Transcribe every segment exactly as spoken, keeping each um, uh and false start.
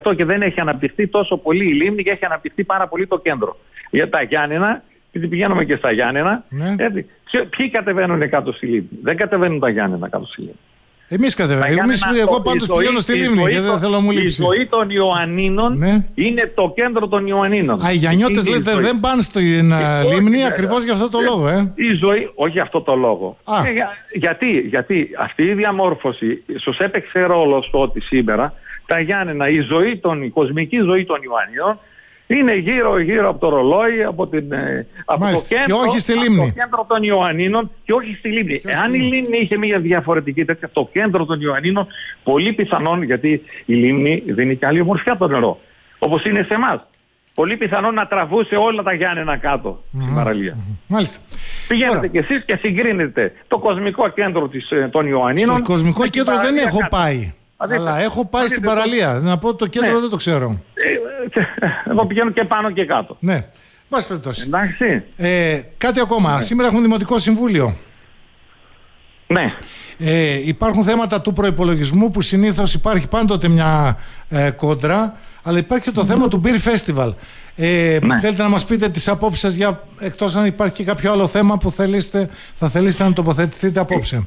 και δεν έχει αναπτυχθεί τόσο πολύ η λίμνη και έχει αναπτυχθεί πάρα πολύ το κέντρο. Για τα Γιάννενα, γιατί πηγαίνουμε και στα Γιάννενα, ναι. έτσι, ποιοι κατεβαίνουν κάτω στη λίμνη? Δεν κατεβαίνουν τα Γιάννενα κάτω στη λίμνη. Εμείς κατεβαίνουμε. Εμείς, εγώ πάντως πηγαίνω στη λίμνη και δεν θέλω να μου λείψει. Η ζωή των Ιωαννίνων, ναι, είναι το κέντρο των Ιωαννίνων. Α, οι Γιαννιώτες λέτε δεν πάνε στην uh, λίμνη ακριβώς για αυτό το λόγο, ε. Η ζωή, όχι για αυτό το λόγο. Ε, για, γιατί, γιατί αυτή η διαμόρφωση ίσως έπαιξε ρόλο στο ότι σήμερα τα Γιάννενα, η ζωή των, η κοσμική ζωή των Ιωαννίνων είναι γύρω γύρω από το ρολόι, από, την, από, το, κέντρο, και όχι στη λίμνη. Από το κέντρο των Ιωαννίνων και όχι στη λίμνη. Και Εάν η λίμνη είχε μια διαφορετική τέτοια, το κέντρο των Ιωαννίνων, πολύ πιθανόν, γιατί η λίμνη δίνει και άλλη ομορφιά το νερό, όπως είναι σε εμάς, πολύ πιθανόν να τραβούσε όλα τα Γιάννενα κάτω mm-hmm. στην παραλία. Mm-hmm. Μάλιστα. Πηγαίνετε κι εσείς και συγκρίνετε το κοσμικό κέντρο της, των Ιωαννίνων. Στο κοσμικό κέντρο δεν έχω κάτω. πάει. Αδείτε, αλλά έχω πάει στην παραλία. Το... Να πω το κέντρο, ναι, δεν το ξέρω. Εγώ πηγαίνω και πάνω και κάτω. Ναι. Πάση περιπτώσει. Εντάξει. Ε, κάτι ακόμα. Ναι. Σήμερα έχουμε Δημοτικό Συμβούλιο. Ναι. Ε, υπάρχουν θέματα του προϋπολογισμού που συνήθως υπάρχει πάντοτε μια ε, κόντρα, αλλά υπάρχει και το mm. θέμα του Beer Festival. Ε, ναι. Θέλετε να μας πείτε τις απόψεις σας, για, εκτός αν υπάρχει και κάποιο άλλο θέμα που θέλετε, θα θέλετε να τοποθετηθείτε απόψε.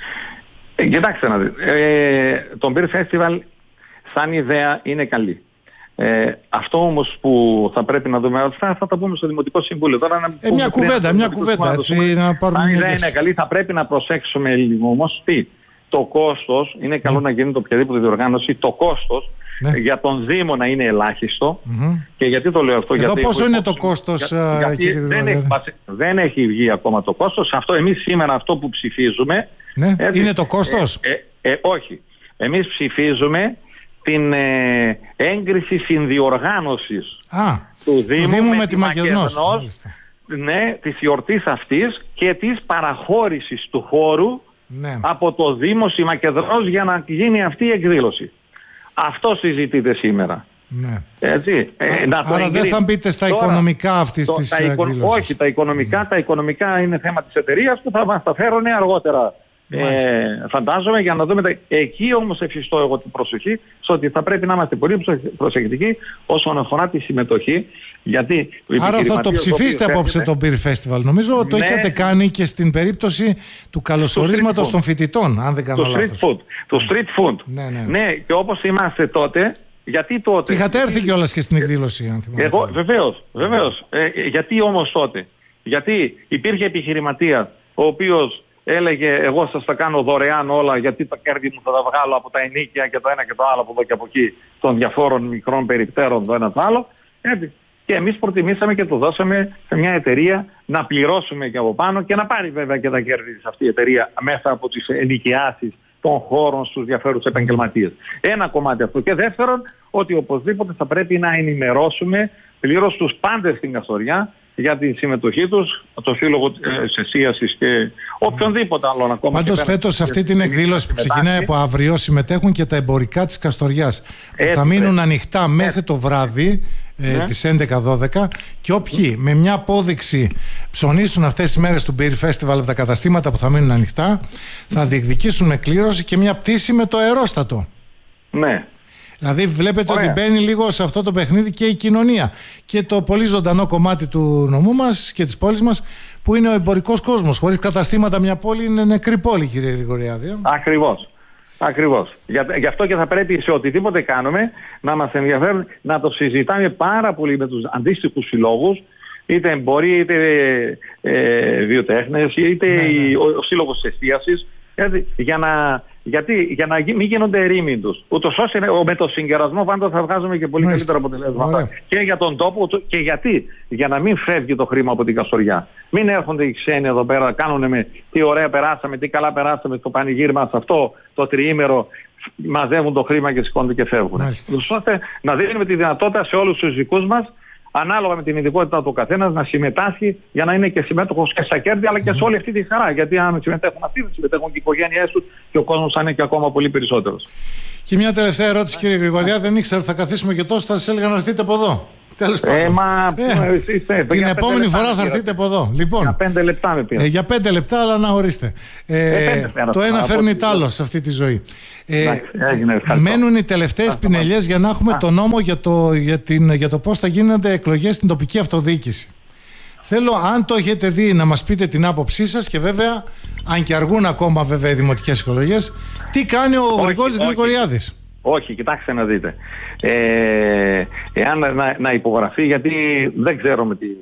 Ε, κοιτάξτε να δείτε, ε, το Beer Festival σαν ιδέα είναι καλή. Ε, αυτό όμως που θα πρέπει να δούμε, αυτά θα τα πούμε στο Δημοτικό Συμβούλιο. Τώρα, να ε, μια κουβέντα, μια κουβέντα. Έτσι, να πάρουμε αν η ιδέα είναι καλή, θα πρέπει να προσέξουμε λίγο όμως τι. Το κόστος, είναι καλό mm. να γίνεται οποιαδήποτε διοργάνωση, το κόστος ναι. για τον Δήμο να είναι ελάχιστο. Mm-hmm. Και γιατί το λέω αυτό? Εδώ γιατί πόσο είναι το κόστος, για, γιατί κύριε δεν, έχει, δεν έχει βγει ακόμα το κόστος. Αυτό εμείς σήμερα αυτό που ψηφίζουμε... Ναι. Έτσι, είναι το κόστος? Ε, ε, ε, όχι. Εμείς ψηφίζουμε την ε, έγκριση συνδιοργάνωσης Α, του Δήμου, Δήμου με, με τη Μακεδνός, ναι, της γιορτής αυτής και της παραχώρησης του χώρου ναι. από το Δήμο στη Μακεδνός για να γίνει αυτή η εκδήλωση. Αυτό συζητείται σήμερα. Ναι. Έτσι, ε, να άρα δεν θα μπείτε στα τώρα, οικονομικά αυτής το, της εκδήλωσης? Όχι, τα οικονομικά, mm. τα οικονομικά είναι θέμα της εταιρείας που θα μας τα φέρουν αργότερα. Ε, φαντάζομαι, για να δούμε τα... Εκεί όμως εφιστώ εγώ την προσοχή στο ότι θα πρέπει να είμαστε πολύ προσεκτικοί όσον αφορά τη συμμετοχή, γιατί... Άρα θα το ψηφίσετε απόψε το Beer Festival. Νομίζω ναι, το είχατε κάνει και στην περίπτωση του καλωσορίσματος των φοιτητών, αν δεν κάνω λάθος. Street food, το street food. Ναι, ναι. ναι, και όπως είμαστε τότε, γιατί τότε... Είχατε έρθει κιόλας και στην εκδήλωση, αν θυμάμαι. Εγώ, βεβαίως, βεβαίως. Ε, γιατί όμως τότε? Γιατί υπήρχε επιχειρηματίας ο οποίος έλεγε εγώ σας τα κάνω δωρεάν όλα, γιατί τα κέρδη μου θα τα βγάλω από τα ενίκια και το ένα και το άλλο από εδώ και από εκεί των διαφόρων μικρών περιπτέρων το ένα το άλλο. Έτσι. Και εμείς προτιμήσαμε και το δώσαμε σε μια εταιρεία να πληρώσουμε και από πάνω και να πάρει βέβαια και τα κέρδη της αυτή η εταιρεία μέσα από τις ενοικιάσεις των χώρων στους διαφέρους επαγγελματίες. Ένα κομμάτι αυτό. Και δεύτερον, ότι οπωσδήποτε θα πρέπει να ενημερώσουμε πλήρως τους πάντες στην Καστοριά για τη συμμετοχή τους, το Σύλλογο της Εστίασης και οποιονδήποτε άλλον ακόμα. Πάντως φέτος σε αυτή την εκδήλωση που ξεκινάει από αύριο συμμετέχουν και τα εμπορικά της Καστοριάς που θα μείνουν ανοιχτά μέχρι το βράδυ ε, ναι. τις έντεκα δώδεκα και όποιοι με μια απόδειξη ψωνίσουν αυτές τις μέρες του Beer Festival από τα καταστήματα που θα μείνουν ανοιχτά θα διεκδικήσουν με κλήρωση και μια πτήση με το αερόστατο. Ναι. Δηλαδή βλέπετε Ωραία. ότι μπαίνει λίγο σε αυτό το παιχνίδι και η κοινωνία και το πολύ ζωντανό κομμάτι του νομού μας και της πόλης μας που είναι ο εμπορικός κόσμος. Χωρίς καταστήματα μια πόλη είναι νεκρή πόλη, κύριε Γρηγοριάδη. Ακριβώς. Ακριβώς. Για, γι' αυτό και θα πρέπει σε οτιδήποτε κάνουμε να μας ενδιαφέρουν, να το συζητάμε πάρα πολύ με τους αντίστοιχους συλλόγους, είτε εμποροί, είτε ε, βιοτέχνες, είτε ναι, ναι. Ο, ο σύλλογος της εστίασης, γιατί, για να... Γιατί, για να μην γίνονται ερήμοι τους. Ούτως ώστε με το συγκερασμό πάντα θα βγάζουμε και πολύ καλύτερα αποτελέσματα. Και για τον τόπο και γιατί. Για να μην φεύγει το χρήμα από την Καστοριά. Μην έρχονται οι ξένοι εδώ πέρα, κάνουν με τι ωραία περάσαμε, τι καλά περάσαμε στο πανηγύρι σε αυτό το τριήμερο. Μαζεύουν το χρήμα και σηκώνονται και φεύγουν. Ούτως ώστε να δίνουμε τη δυνατότητα σε όλους τους δικούς μας, ανάλογα με την ειδικότητα του καθένας, να συμμετάσχει για να είναι και συμμέτοχος και στα κέρδη αλλά και σε όλη αυτή τη χαρά. Γιατί αν συμμετέχουν αυτοί, συμμετέχουν και οι οικογένειές τους και ο κόσμος θα είναι και ακόμα πολύ περισσότερος. Και μια τελευταία ερώτηση, κύριε Γρηγοριάδη, δεν ήξερα ότι θα καθίσουμε και τόσο, θα σας έλεγα να έρθετε από εδώ. Τέλος πάντων. Ε, μα, ε, είστε, την επόμενη φορά θα έρθετε από εδώ. Λοιπόν, για πέντε λεπτά με πήρε. Ε, για πέντε λεπτά, αλλά να ορίστε. Ε, ε, το ένα φέρνει τ' άλλο σε αυτή τη ζωή. Ε, έγινε, μένουν οι τελευταίες πινελιές για να έχουμε το νόμο για το, για, την, για το πώς θα γίνονται εκλογές στην τοπική αυτοδιοίκηση. Θέλω, αν το έχετε δει, να μας πείτε την άποψή σας και βέβαια, αν και αργούν ακόμα βέβαια οι δημοτικές εκλογές, τι κάνει ο Γρηγόρης Γρηγοριάδης. Όχι, κοιτάξτε να δείτε. Ε, εάν να, να υπογραφεί, γιατί δεν ξέρουμε τι...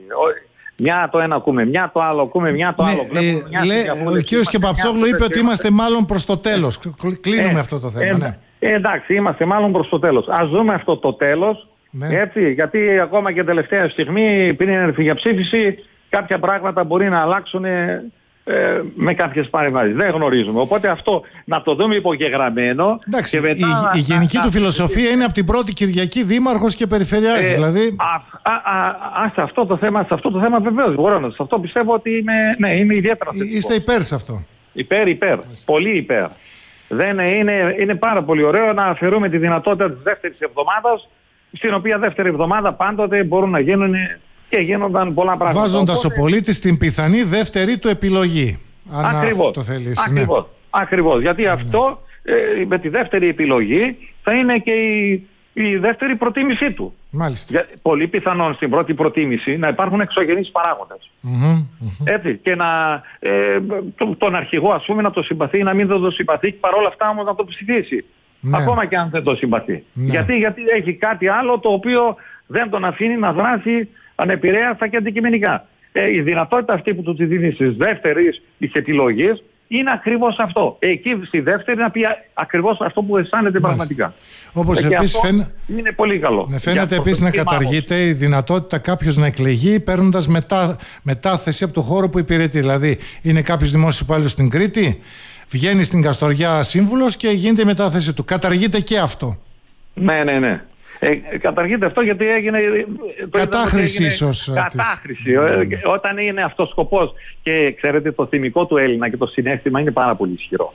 Μια το ένα ακούμε, μια το άλλο ακούμε, μια το άλλο ναι, βλέπουμε. Ε, λέ, ο κύριος Κεπαψόγλου είπε ότι είμαστε μάλλον προς το τέλος. Κλείνουμε ε, αυτό το θέμα. Ε, ναι. ε, εντάξει, είμαστε μάλλον προς το τέλος. Ας δούμε αυτό το τέλος. Ναι. Έτσι, γιατί ακόμα και τελευταία στιγμή πριν έρθει για ψήφιση, κάποια πράγματα μπορεί να αλλάξουν ε, ε, με κάποιες παρεμβάσεις. Δεν γνωρίζουμε. Οπότε αυτό να το δούμε υπογεγραμμένο. Εντάξει, και μετά, η, η γενική να, του φιλοσοφία να, είναι από την πρώτη Κυριακή δήμαρχος και περιφερειάρχης. Ε, δηλαδή... α, α, α, α, σε, αυτό το θέμα, σε αυτό το θέμα βεβαίως μπορώ να. Σε αυτό πιστεύω ότι είμαι, ναι, είμαι ιδιαίτερα θετικό. Είστε υπέρ σε αυτό. Υπέρ, υπέρ. Πολύ υπέρ. Δεν είναι, είναι πάρα πολύ ωραίο να αφαιρούμε τη δυνατότητα της δεύτερης εβδομάδας, στην οποία δεύτερη εβδομάδα πάντοτε μπορούν να γίνουν και γίνονταν πολλά πράγματα. Βάζοντας οπότε... ο πολίτης την πιθανή δεύτερη του επιλογή. Ακριβώς. Το θέλεις, Ακριβώς. Ναι. Ακριβώς. Γιατί ναι, αυτό ε, με τη δεύτερη επιλογή θα είναι και η, η δεύτερη προτίμησή του. Μάλιστα. Για, πολύ πιθανόν στην πρώτη προτίμηση να υπάρχουν εξωγενείς παράγοντες. Mm-hmm, mm-hmm. Έτσι. Και να, ε, το, τον αρχηγό ας πούμε να το συμπαθεί ή να μην το συμπαθεί και παρόλα αυτά όμως να το ψηφίσει. Ναι. Ακόμα και αν δεν το συμπαθεί. Ναι. Γιατί, γιατί έχει κάτι άλλο το οποίο δεν τον αφήνει να δράσει ανεπηρέαστα και αντικειμενικά. Ε, η δυνατότητα αυτή που του τη δίνει στις δεύτερες της επιλογής είναι ακριβώς αυτό. Εκεί στη δεύτερη να πει ακριβώς αυτό που αισθάνεται πραγματικά. Όπως επίσης φαίν... είναι πολύ καλό. Ναι, φαίνεται επίσης να καταργείται η δυνατότητα κάποιος να εκλεγεί παίρνοντας μετά... μετάθεση από το χώρο που υπηρετεί. Δηλαδή είναι κάποιος δημόσιος υπάλληλος στην Κρήτη, βγαίνει στην Καστοριά σύμβουλος και γίνεται η μετάθεση του. Καταργείται και αυτό. Ναι, ναι, ναι. Ε, καταργείται αυτό γιατί έγινε... Κατάχρηση έγινε, ίσως. Κατάχρηση. Της... Ε, όταν είναι αυτός σκοπός και ξέρετε το θυμικό του Έλληνα και το συναίσθημα είναι πάρα πολύ ισχυρό.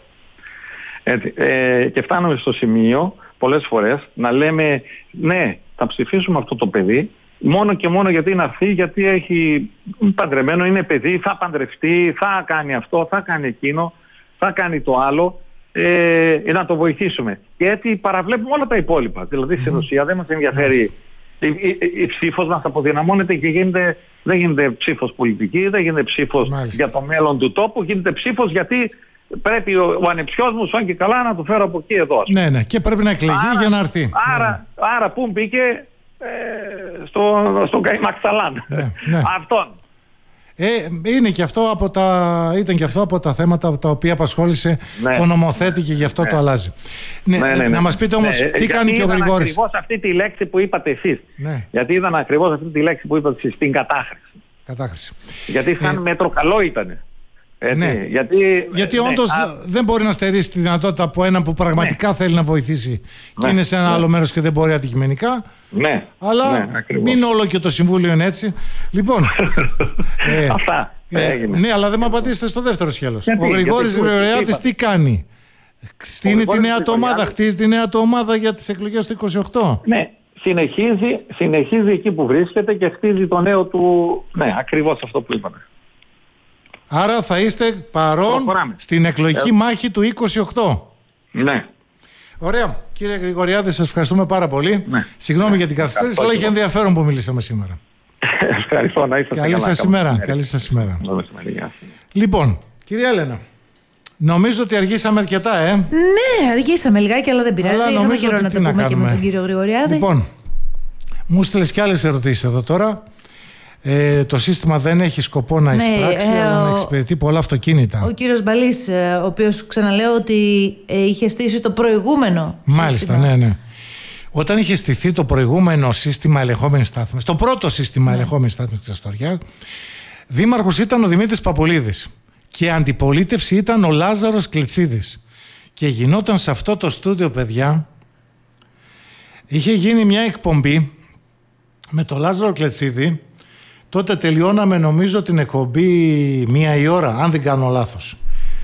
Έτσι, ε, και φτάνουμε στο σημείο πολλές φορές να λέμε ναι, θα ψηφίσουμε αυτό το παιδί μόνο και μόνο γιατί είναι αρθή, γιατί έχει παντρεμένο, είναι παιδί, θα παντρευτεί, θα κάνει αυτό, θα κάνει εκείνο, θα κάνει το άλλο. Ε, να το βοηθήσουμε. Και έτσι παραβλέπουμε όλα τα υπόλοιπα. Δηλαδή στην ουσία δεν μας ενδιαφέρει η, η, η ψήφος μας αποδυναμώνεται και γίνεται, δεν γίνεται ψήφος πολιτική, δεν γίνεται ψήφος Μάλιστα. για το μέλλον του τόπου, γίνεται ψήφος γιατί πρέπει ο, ο ανεψιός μου σαν και καλά να το φέρω από εκεί εδώ. Ναι, ναι, και πρέπει να εκλεγεί άρα, για να έρθει. Άρα, ναι. άρα πού μπήκε ε, στο, στον Καϊμαξαλάν. Ναι, ναι. Αυτόν. Ε, είναι και αυτό από τα, ήταν και αυτό από τα θέματα τα οποία απασχόλησε ναι. το νομοθέτη και γι' αυτό ναι. το αλλάζει. Ναι, ναι, ναι, ναι. Να μας πείτε όμως ναι. τι κάνει και ο Γρηγόρης. Ακριβώς αυτή τη λέξη που είπατε εσείς. Ναι. Γιατί ήταν ακριβώς αυτή τη λέξη που είπατε εσείς, την κατάχρηση. Κατάχρηση. Γιατί σαν ε... μέτρο καλό ήτανε. Έτσι, ναι. Γιατί, γιατί ναι, όντως α... δεν μπορεί να στερήσει τη δυνατότητα από έναν που πραγματικά ναι. θέλει να βοηθήσει ναι. και είναι σε ένα ναι. άλλο μέρος και δεν μπορεί αντικειμενικά. Ναι. Αλλά ναι, μην όλο και το Συμβούλιο είναι έτσι. Λοιπόν. ε, Αυτά. Ε, ναι, αλλά δεν μου απαντήσετε στο δεύτερο σκέλος. Ο Γρηγόρης Γρηγοριάδης τι κάνει? Στείνει τη νέα του ομάδα, χτίζει τη νέα του ομάδα για τις εκλογές του είκοσι οκτώ. Ναι. Συνεχίζει, συνεχίζει εκεί που βρίσκεται και χτίζει το νέο του. Ναι, ακριβώς αυτό που είπαμε. Άρα θα είστε παρόν στην εκλογική ε... μάχη του είκοσι οκτώ. Ναι. Ωραία. Κύριε Γρηγοριάδη, σας ευχαριστούμε πάρα πολύ. Ναι. Συγγνώμη ναι. για την καθυστέρηση, αλλά είχε ενδιαφέρον που μιλήσαμε σήμερα. Ευχαριστώ. Να είστε Καλή σας ημέρα. Καλή σας ημέρα. Λοιπόν, κυρία Έλενα, νομίζω ότι αργήσαμε αρκετά, ε. Ναι, αργήσαμε λιγάκι, αλλά δεν πειράζει. Αλλά είχαμε καιρό να το πούμε και με τον κύριο Γρηγοριάδη. Λοιπόν, μου στείλες και άλλες ερωτήσεις εδώ τώρα. Ε, το σύστημα δεν έχει σκοπό να εισπράξει, ναι, αλλά να εξυπηρετεί πολλά αυτοκίνητα. Ο κύριος Μπαλής, ο οποίος ξαναλέω ότι είχε στήσει το προηγούμενο Μάλιστα, σύστημα. ναι, ναι. Όταν είχε στηθεί το προηγούμενο σύστημα ελεγχόμενης στάθμης, το πρώτο σύστημα ναι. ελεγχόμενης στάθμης της Καστοριά, δήμαρχος ήταν ο Δημήτρης Παπολίδης και αντιπολίτευση ήταν ο Λάζαρος Κλετσίδης. Και γινόταν σε αυτό το στούντιο, παιδιά, είχε γίνει μια εκπομπή με τον Λάζαρο Κλετσίδη. Τότε τελειώναμε νομίζω την εκπομπή μία η ώρα, αν δεν κάνω λάθος.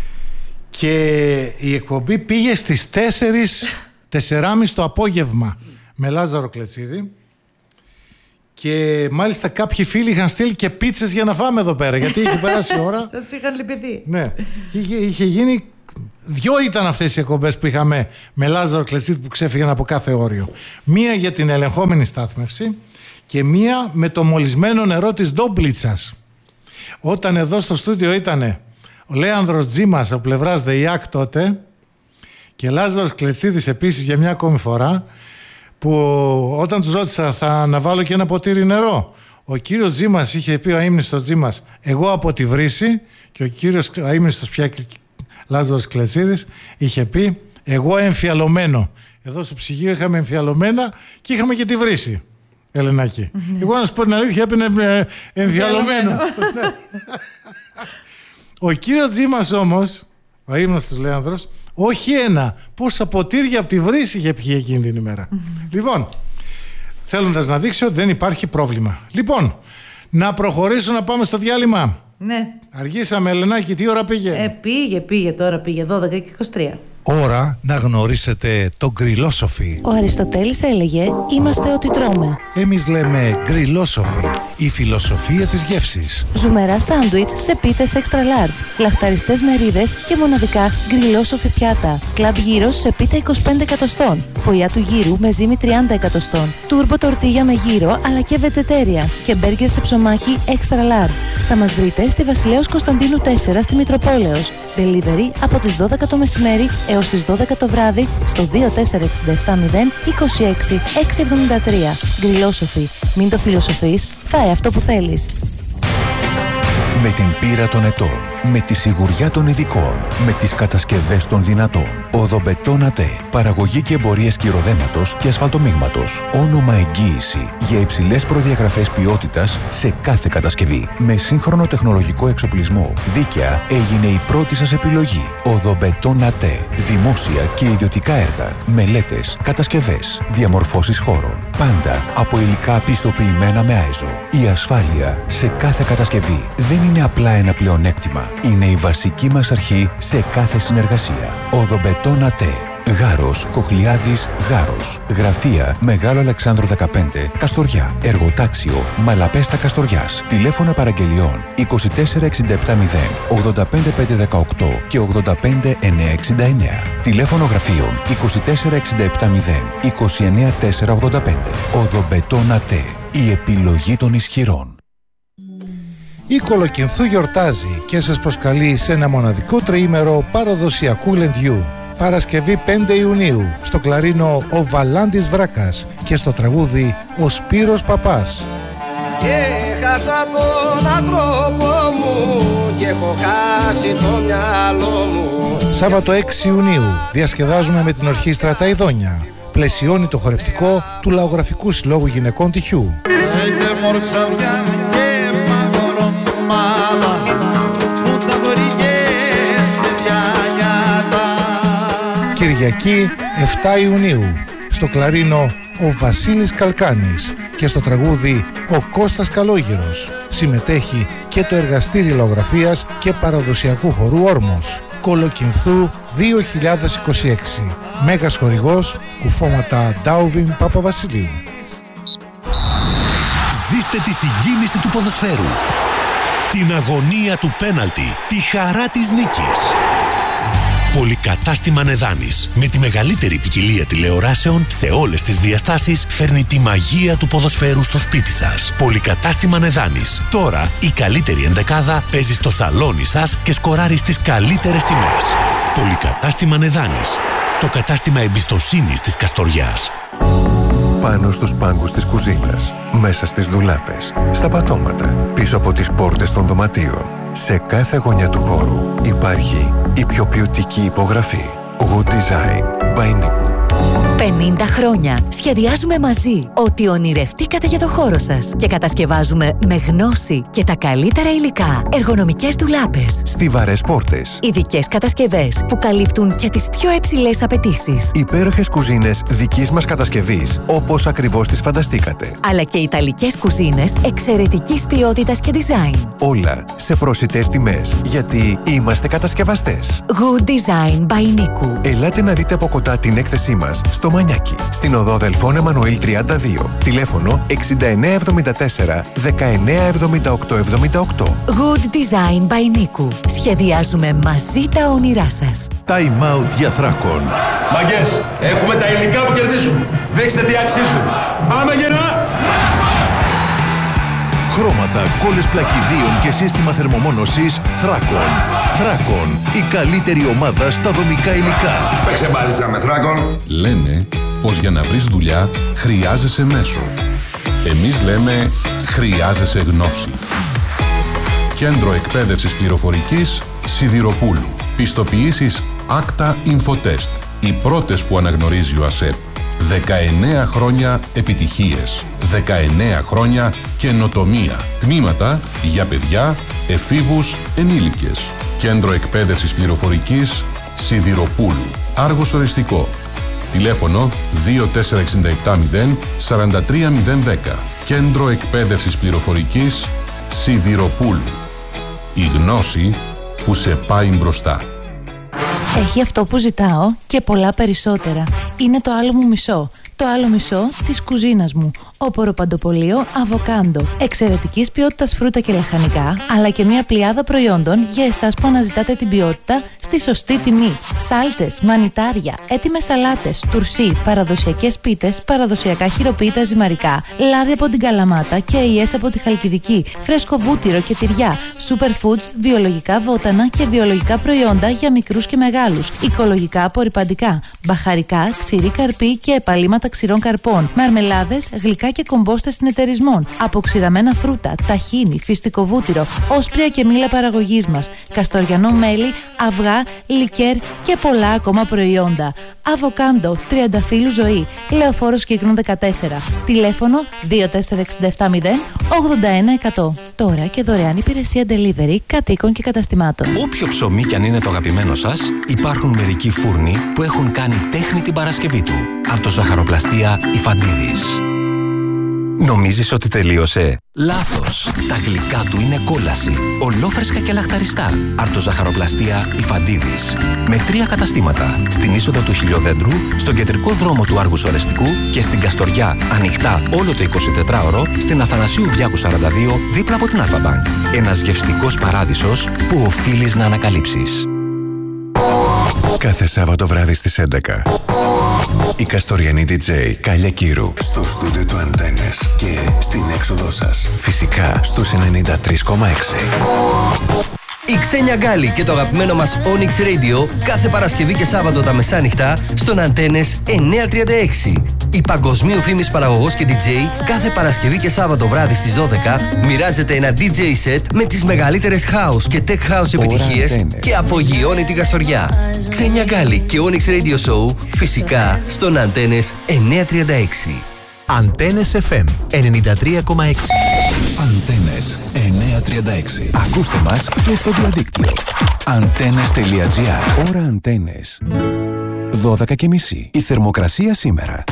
Και η εκπομπή πήγε στις τέσσερις, τεσσεράμισι το απόγευμα με Λάζαρο Κλετσίδη. Και μάλιστα κάποιοι φίλοι είχαν στείλει και πίτσες για να φάμε εδώ πέρα, γιατί είχε περάσει η ώρα. Σας είχαν λυπηθεί. Ναι, είχε, είχε γίνει. Δυο ήταν αυτές οι εκπομπές που είχαμε με Λάζαρο Κλετσίτη που ξέφυγαν από κάθε όριο. Μία για την ελεγχόμενη στάθμευση και μία με το μολυσμένο νερό της Ντόμπλιτσας. Όταν εδώ στο στούντιο ήταν ο Λέανδρος Τζίμας από πλευράς ΔΕΙΑΚ τότε και Λάζαρος Κλετσίδης επίσης για μια ακόμη φορά, που όταν τους ρώτησα θα αναβάλω και ένα ποτήρι νερό, ο κύριος Τζίμας είχε πει, ο αείμνηστος Τζίμας, εγώ από τη Βρύση, και ο κύριος αείμνηστος πια Λάζαρος Κλετσίδης είχε πει, εγώ εμφιαλωμένο. Εδώ στο ψυγείο είχαμε εμφιαλωμένα και είχαμε και τη Βρύση. Ελενάκη. Mm-hmm. Εγώ να σου πω την αλήθεια, έπαιρνε εμφιαλωμένο. Ο κύριος Τζίμας όμως, ο αείμνηστος Λέανδρος, όχι ένα, πόσα ποτήρια από τη Βρύση είχε πιει εκείνη την ημέρα. Mm-hmm. Λοιπόν, θέλοντας να δείξω, δεν υπάρχει πρόβλημα. Λοιπόν, να προχωρήσω να πάμε στο διάλειμμα. Ναι. Αργήσαμε, Ελενάκη, τι ώρα πήγε? Ε, πήγε, πήγε τώρα, πήγε δώδεκα και είκοσι τρία. Ώρα να γνωρίσετε το γκριλόσοφι. Ο Αριστοτέλης έλεγε «Είμαστε ό,τι τρώμε». Εμείς λέμε γκριλόσοφι, η φιλοσοφία της γεύσης. Ζουμερά σάντουιτς σε πίτες extra large, λαχταριστές μερίδες και μοναδικά γκριλόσοφι πιάτα. Κλαμπ γύρος σε πίτα είκοσι πέντε εκατοστών, φωλιά του γύρου με ζύμη τριάντα εκατοστών, τούρμπο τορτίγια με γύρο αλλά και βετζετέρια και μπέργκερ σε ψωμάκι extra large. Θα μας βρείτε στη Βασιλέως Κωνσταντίνου τέσσερα στη Μητροπόλεως. Delivery από τις δώδεκα το μεσημέρι έως τις δώδεκα το βράδυ στο δύο τέσσερα έξι επτά μηδέν είκοσι έξι εξακόσια εβδομήντα τρία. Γκριλόσοφι. Μην το φιλοσοφείς, φάε αυτό που θέλεις. Με την πείρα των ετών, με τη σιγουριά των ειδικών, με τις κατασκευές των δυνατών. Οδομπετόν ΑΤΕ. Παραγωγή και εμπορίες κυροδέματος και ασφαλτομίγματος. Όνομα εγγύηση για υψηλές προδιαγραφές ποιότητας σε κάθε κατασκευή. Με σύγχρονο τεχνολογικό εξοπλισμό. Δίκαια έγινε η πρώτη σας επιλογή. Οδομπετόν ΑΤΕ. Δημόσια και ιδιωτικά έργα. Μελέτες, κατασκευές, διαμορφώσεις χώρων. Πάντα από υλικά πιστοποιημένα με άιζο. Η ασφάλεια σε κάθε κατασκευή δεν είναι απλά ένα πλεονέκτημα. Είναι η βασική μας αρχή σε κάθε συνεργασία. Οδομπετόν ΑΤΕ. Γάρος, Κοχλιάδης, Γάρος. Γραφεία Μεγάλο Αλεξάνδρου δεκαπέντε, Καστοριά. Εργοτάξιο Μαλαπέστα Καστοριάς. Τηλέφωνα παραγγελιών είκοσι τέσσερα εξήντα επτά μηδέν ογδόντα πέντε πεντακόσια δεκαοκτώ και ογδόντα πέντε εννιακόσια εξήντα εννέα. Τηλέφωνο γραφείων είκοσι τέσσερα εξήντα επτά μηδέν είκοσι εννέα τετρακόσια ογδόντα πέντε. Οδομπετόν ΑΤΕ. Η επιλογή των ισχυρών. Η Κολοκυνθού γιορτάζει και σας προσκαλεί σε ένα μοναδικό τριήμερο παραδοσιακού λεντιού. Παρασκευή πέντε Ιουνίου στο κλαρίνο ο Βαλάντης Βράκας και στο τραγούδι ο Σπύρος Παπάς. Και χάσα τον άνθρωπο μου και έχω χάσει το μυαλό μου. Σάββατο έξι Ιουνίου διασκεδάζουμε με την ορχήστρα Τα Ιδόνια. Πλαισιώνει το χορευτικό του Λαογραφικού Συλλόγου Γυναικών Τυχιού. Κυριακή επτά Ιουνίου στο κλαρίνο ο Βασίλης Καλκάνης και στο τραγούδι ο Κώστας Καλόγυρος. Συμμετέχει και το εργαστήριο λαογραφίας και παραδοσιακού χορού Όρμος. Κολοκυνθού δύο χιλιάδες είκοσι έξι. Μέγας χορηγός κουφώματα Ντάουβιν Παπαβασιλείου. Ζήστε τη συγκίνηση του ποδοσφαίρου, την αγωνία του πέναλτι, τη χαρά της νίκης. Πολυκατάστημα Νεδάνης, με τη μεγαλύτερη ποικιλία τηλεοράσεων σε όλες τις διαστάσεις, φέρνει τη μαγεία του ποδοσφαίρου στο σπίτι σας. Πολυκατάστημα Νεδάνης. Τώρα η καλύτερη ενδεκάδα παίζει στο σαλόνι σας και σκοράρει στις καλύτερες τιμές. Πολυκατάστημα Νεδάνης. Το κατάστημα εμπιστοσύνης της Καστοριάς. Πάνω στους πάγκους της κουζίνας, μέσα στις ντουλάπες, στα πατώματα, πίσω από τις πόρτες των δωματίων. Σε κάθε γωνιά του χώρου υπάρχει η πιο ποιοτική υπογραφή. Good Design by Niku. πενήντα χρόνια σχεδιάζουμε μαζί ό,τι ονειρευτήκατε για το χώρο σας και κατασκευάζουμε με γνώση και τα καλύτερα υλικά εργονομικές ντουλάπες, Στιβαρές πόρτες, ειδικές κατασκευές που καλύπτουν και τις πιο υψηλές απαιτήσεις, υπέροχες κουζίνες δικής μας κατασκευής όπως ακριβώς τις φανταστήκατε, αλλά και ιταλικές κουζίνες εξαιρετικής ποιότητας και design. Όλα σε προσιτές τιμές, γιατί είμαστε κατασκευαστές. Good Design by Niku. Ελάτε να δείτε από κοντά την έκθεσή μας στο στο Μανιάκι. Στην οδό Δελφών Εμμανουήλ τριάντα δύο. Τηλέφωνο εξήντα εννέα εβδομήντα τέσσερα δεκαεννέα εβδομήντα οκτώ εβδομήντα οκτώ. Good Design by Niku. Σχεδιάζουμε μαζί τα όνειρά σας. Time out για Θράκον. Μαγκές, έχουμε τα υλικά που κερδίζουν. Δείξτε τι αξίζουν. Πάμε γερά! Χρώματα, κόλλες πλακιδίων και σύστημα θερμομόνωσης Θράκον. Θράκον, η καλύτερη ομάδα στα δομικά υλικά. Παίξε μπάλιτσα με Θράκον. Λένε πως για να βρεις δουλειά χρειάζεσαι μέσο. Εμείς λέμε χρειάζεσαι γνώση. Κέντρο Εκπαίδευσης Πληροφορικής Σιδηροπούλου. Πιστοποιήσεις Acta Infotest. Οι πρώτες που αναγνωρίζει ο ΑΣΕΠ. δεκαεννέα χρόνια επιτυχίες. δεκαεννέα χρόνια καινοτομία. Τμήματα για παιδιά, εφήβους, ενήλικες. Κέντρο Εκπαίδευσης Πληροφορικής Σιδηροπούλου. Άργος οριστικό. Τηλέφωνο δύο τέσσερα έξι επτά μηδέν τέσσερα τρία μηδέν ένα μηδέν. Κέντρο Εκπαίδευσης Πληροφορικής Σιδηροπούλου. Η γνώση που σε πάει μπροστά. Έχει αυτό που ζητάω και πολλά περισσότερα. Είναι το άλλο μου μισό. Το άλλο μισό της κουζίνας μου. Όπορο παντοπολείο αβοκάντο. Εξαιρετικής ποιότητας φρούτα και λαχανικά, αλλά και μια πλειάδα προϊόντων για εσάς που αναζητάτε την ποιότητα στη σωστή τιμή. Σάλτσες, μανιτάρια, έτοιμες σαλάτες, τουρσί, παραδοσιακές πίτες, παραδοσιακά χειροποίητα ζυμαρικά, λάδι από την Καλαμάτα και αειές από τη Χαλκιδική, φρέσκο βούτυρο και τυριά, superfoods, βιολογικά βότανα και βιολογικά προϊόντα για μικρούς και μεγάλους, οικολογικά απορρυπαντικά, μπαχαρικά, ξηρή καρπή και επαλήματα ξηρών καρπών, μαρμελάδες, γλυκά και κομπόστες συνεταιρισμών, αποξηραμένα φρούτα, ταχίνι, φυστικό βούτυρο, όσπρια και μήλα παραγωγής μας, καστοριανό μέλι, αυγά, λικέρ και πολλά ακόμα προϊόντα. Αβοκάντο, τριανταφύλου ζωή, Λεωφόρος Κύκνων δεκατέσσερα. Τηλέφωνο δύο τέσσερα έξι επτά μηδέν ογδόντα ένα εκατό. Τώρα και δωρεάν υπηρεσία delivery κατοίκων και καταστημάτων. Όποιο ψωμί κι αν είναι το αγαπημένο σας, υπάρχουν μερικοί φούρνοι που έχουν κάνει τέχνη την Παρασκευή του. Αρτοζαχαροπλαστεία Ιφαντίδης. Νομίζεις ότι τελείωσε? Λάθος! Τα γλυκά του είναι κόλαση. Ολόφρεσκα και λαχταριστά. Αρτοζαχαροπλαστεία Ιφαντίδης. Με τρία καταστήματα. Στην είσοδο του Χιλιοδέντρου, στον κεντρικό δρόμο του Άργους Ορεστικού και στην Καστοριά, ανοιχτά όλο το εικοσιτετράωρο, στην Αθανασίου Διάκου σαράντα δύο, δίπλα από την Αλφα-Μπανκ. Ένας γευστικός παράδεισος που οφείλεις να ανακαλύψεις. Κάθε Σάββατο βράδυ στις έντεκα. Η Καστοριανή ντι τζέι Κάλια Κύρου στο στούντιο του Αντένες και στην έξοδό σας. Φυσικά στους ενενήντα τρία κόμμα έξι. Η Ξένια Γκάλη και το αγαπημένο μας Onyx Radio κάθε Παρασκευή και Σάββατο τα μεσάνυχτα στον Αντένες εννιακόσια τριάντα έξι. Η παγκοσμίου φήμης παραγωγός και ντι τζέι κάθε Παρασκευή και Σάββατο βράδυ στις δώδεκα μοιράζεται ένα ντι τζέι set με τις μεγαλύτερες house και tech house επιτυχίες και απογειώνει την Καστοριά. Ξένια Γκάλη και Onyx Radio Show φυσικά στον Αντένες εννιακόσια τριάντα έξι. Αντένες εφ εμ ενενήντα τρία κόμμα έξι. Αντένες εννιακόσια τριάντα έξι. Ακούστε μας και στο διαδίκτυο. Αντένες τελεία τζι άρ. Ώρα Αντένες. δώδεκα και μισή. Η θερμοκρασία σήμερα.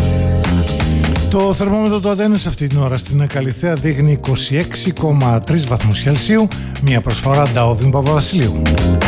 Το θερμόμετρο του Αντένες αυτή την ώρα στην Καλιθέα δείχνει είκοσι έξι κόμμα τρία βαθμούς Κελσίου. Μια προσφορά Ντάουβιν Παπαβασιλείου.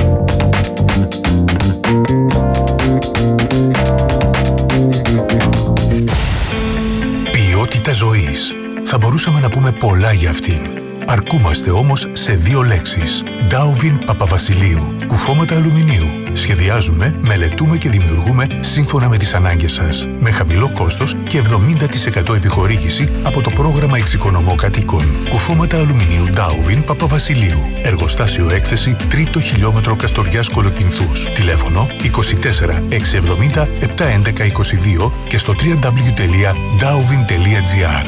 Ποιότητα ζωής. Θα μπορούσαμε να πούμε πολλά για αυτήν. Αρκούμαστε όμως σε δύο λέξεις. Ντάουβιν Παπαβασιλείου. Κουφώματα αλουμινίου. Σχεδιάζουμε, μελετούμε και δημιουργούμε σύμφωνα με τις ανάγκες σας. Με χαμηλό κόστος και εβδομήντα τοις εκατό επιχορήγηση από το πρόγραμμα Εξοικονομώ Κατοίκων. Κουφώματα αλουμινίου Ντάουβιν Παπαβασιλείου. Εργοστάσιο έκθεση τρίτο χιλιόμετρο Καστοριάς Κολοκυνθούς. Τηλέφωνο είκοσι τέσσερα εξακόσια εβδομήντα επτακόσια έντεκα είκοσι δύο και στο double-u double-u double-u τελεία ντάουβιν τελεία τζι άρ.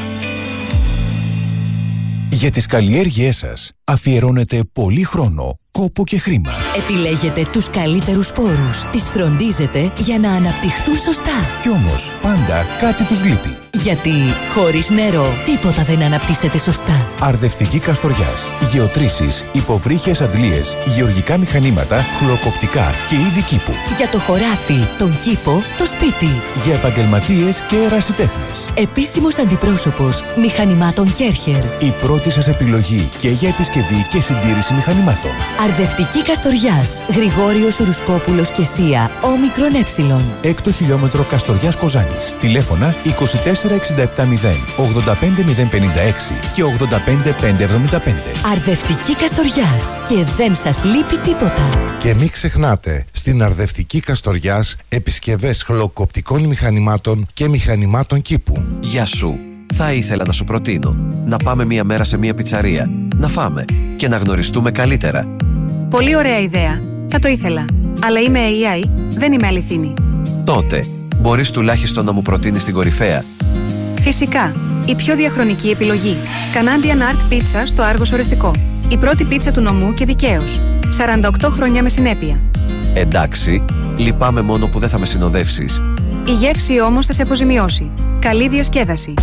Για τις καλλιέργειές σας αφιερώνετε πολύ χρόνο, κόπο και χρήμα. Επιλέγετε τους καλύτερους σπόρους. Τις φροντίζετε για να αναπτυχθούν σωστά. Κι όμως πάντα κάτι τους λείπει. Γιατί χωρίς νερό τίποτα δεν αναπτύσσεται σωστά. Αρδευτική Καστοριάς. Γεωτρήσεις, υποβρύχιες αντλίες, γεωργικά μηχανήματα, χλωκοπτικά και είδη κήπου. Για το χωράφι, τον κήπο, το σπίτι. Για επαγγελματίες και ερασιτέχνες. Επίσημος αντιπρόσωπος μηχανημάτων Κέρχερ. Η πρώτη σας επιλογή και για επισκευή και συντήρηση μηχανημάτων. Αρδευτική Καστοριά. Καστοριάς. Γρηγόριος Ρουσκόπουλος και Σία. Όμικρον ε. Έκτο χιλιόμετρο Καστοριάς Κοζάνης. Τηλέφωνα είκοσι τέσσερα εξήντα επτά μηδέν ογδόντα πέντε μηδέν πενήντα έξι και ογδόντα πέντε πεντακόσια εβδομήντα πέντε. Αρδευτική Καστοριάς. Και δεν σας λείπει τίποτα. Και μην ξεχνάτε, στην Αρδευτική Καστοριάς επισκευές χλωκοπτικών μηχανημάτων και μηχανημάτων κήπου. Γεια σου. Θα ήθελα να σου προτείνω να πάμε μία μέρα σε μία πιτσαρία, να φάμε και να γνωριστούμε καλύτερα. Πολύ ωραία ιδέα. Θα το ήθελα. Αλλά είμαι έι άι, δεν είμαι αληθινή. Τότε, μπορείς τουλάχιστον να μου προτείνεις την κορυφαία. Φυσικά. Η πιο διαχρονική επιλογή. Canadian Art Pizza στο Άργος Ορεστικό. Η πρώτη πίτσα του νομού και δικαίως. σαράντα οκτώ χρόνια με συνέπεια. Εντάξει, λυπάμαι μόνο που δεν θα με συνοδεύσεις. Η γεύση όμως θα σε αποζημιώσει. Καλή διασκέδαση.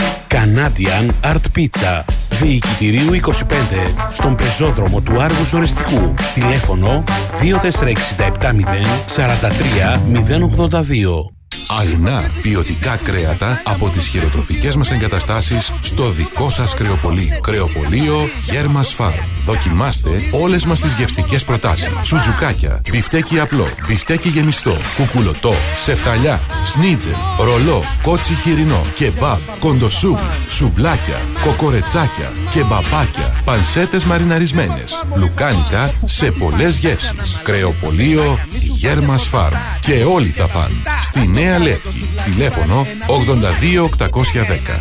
Canadian Art Pizza. Διοικητηρίου είκοσι πέντε, στον πεζόδρομο του Άργους Ορεστικού. Τηλέφωνο δύο τέσσερα έξι επτά μηδέν σαράντα τρία μηδέν ογδόντα δύο. Αγνά ποιοτικά κρέατα από τις χειροτροφικές μας εγκαταστάσεις στο δικό σας κρεοπωλείο. Κρεοπωλείο Γέρμας Φαρμ. Δοκιμάστε όλες μας τις γευστικές προτάσεις. Σουτζουκάκια, μπιφτέκι απλό, μπιφτέκι γεμιστό, κουκουλωτό, σεφταλιά, σνίτζελ, ρολό, κότσι χοιρινό, κεμπάμπ, κοντοσούβλι, σουβλάκια, κοκορετσάκια, κεμπαπάκια, πανσέτες μαριναρισμένες, λουκάνικα σε πολλές γεύσεις. Κρεοπωλείο Γέρμας Φαρμ. Και όλοι θα φαν. Στη Νέα Λεύκη. Τηλέφωνο ογδόντα δύο οκτακόσια δέκα.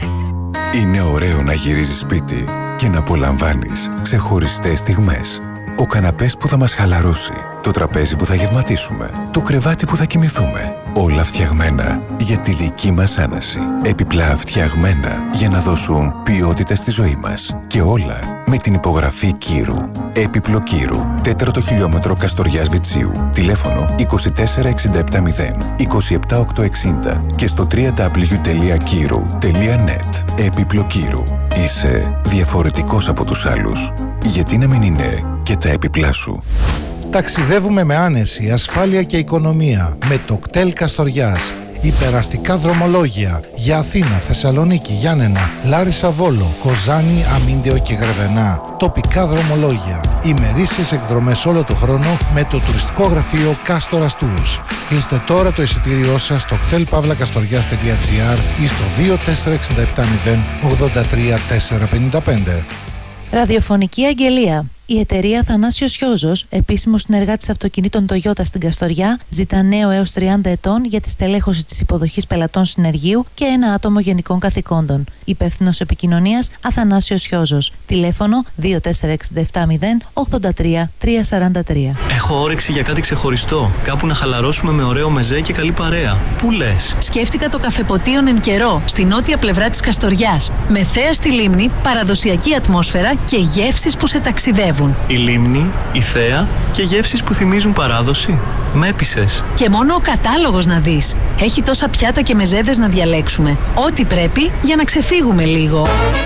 Είναι ωραίο να γυρίζεις σπίτι και να απολαμβάνεις ξεχωριστές στιγμές. Ο καναπές που θα μας χαλαρώσει, το τραπέζι που θα γευματίσουμε, το κρεβάτι που θα κοιμηθούμε. Όλα φτιαγμένα για τη δική μας άναση. Επιπλά φτιαγμένα για να δώσουν ποιότητα στη ζωή μας. Και όλα με την υπογραφή Κύρου. Έπιπλο Κύρου. Τέταρτο χιλιόμετρο Καστοριάς Βιτσίου. Τηλέφωνο είκοσι τέσσερα εξήντα επτά μηδέν είκοσι επτά οκτακόσια εξήντα και στο double-u double-u double-u τελεία κύρου τελεία net. Έπιπλο Κύρου. Είσαι διαφορετικός από τους άλλους. Γιατί να μην είναι και τα έπιπλά σου. Ταξιδεύουμε με άνεση, ασφάλεια και οικονομία με το κτέλ Καστοριάς. Υπεραστικά δρομολόγια για Αθήνα, Θεσσαλονίκη, Γιάννενα, Λάρισα, Βόλο, Κοζάνη, Αμίντεο και Γρεβενά. Τοπικά δρομολόγια. Ημερήσιες εκδρομές όλο το χρόνο με το τουριστικό γραφείο Κάστορας Tours. Κλείστε τώρα το εισιτήριό σας στο κτέλ παύλα καστοριάς τελεία τζι άρ ή στο δύο τέσσερα έξι επτά μηδέν ογδόντα τρία τετρακόσια πενήντα πέντε. Ραδιοφωνική αγγελία. Η εταιρεία Θανάσιος Χιόζος, επίσημος συνεργάτης αυτοκινήτων Toyota στην Καστοριά, ζητά νέο έως τριάντα ετών για τη στελέχωση της υποδοχής πελατών συνεργείου και ένα άτομο γενικών καθηκόντων. Υπεύθυνος επικοινωνίας Αθανάσιος Χιόζος. Τηλέφωνο δύο τέσσερα έξι επτά μηδέν ογδόντα τρία τριακόσια σαράντα τρία. Έχω όρεξη για κάτι ξεχωριστό. Κάπου να χαλαρώσουμε με ωραίο μεζέ και καλή παρέα. Πού λες? Σκέφτηκα το καφεποτίον εν καιρό, στη νότια πλευρά της Καστοριάς. Με θέα στη λίμνη, παραδοσιακή ατμόσφαιρα και γεύσεις που σε ταξιδεύουν. Η λίμνη, η θέα και γεύσεις που θυμίζουν παράδοση. Με έπεισες. Και μόνο ο κατάλογος να δεις. Έχει τόσα πιάτα και μεζέδες να διαλέξουμε. Ό,τι πρέπει για να ξεφύγουμε λίγο.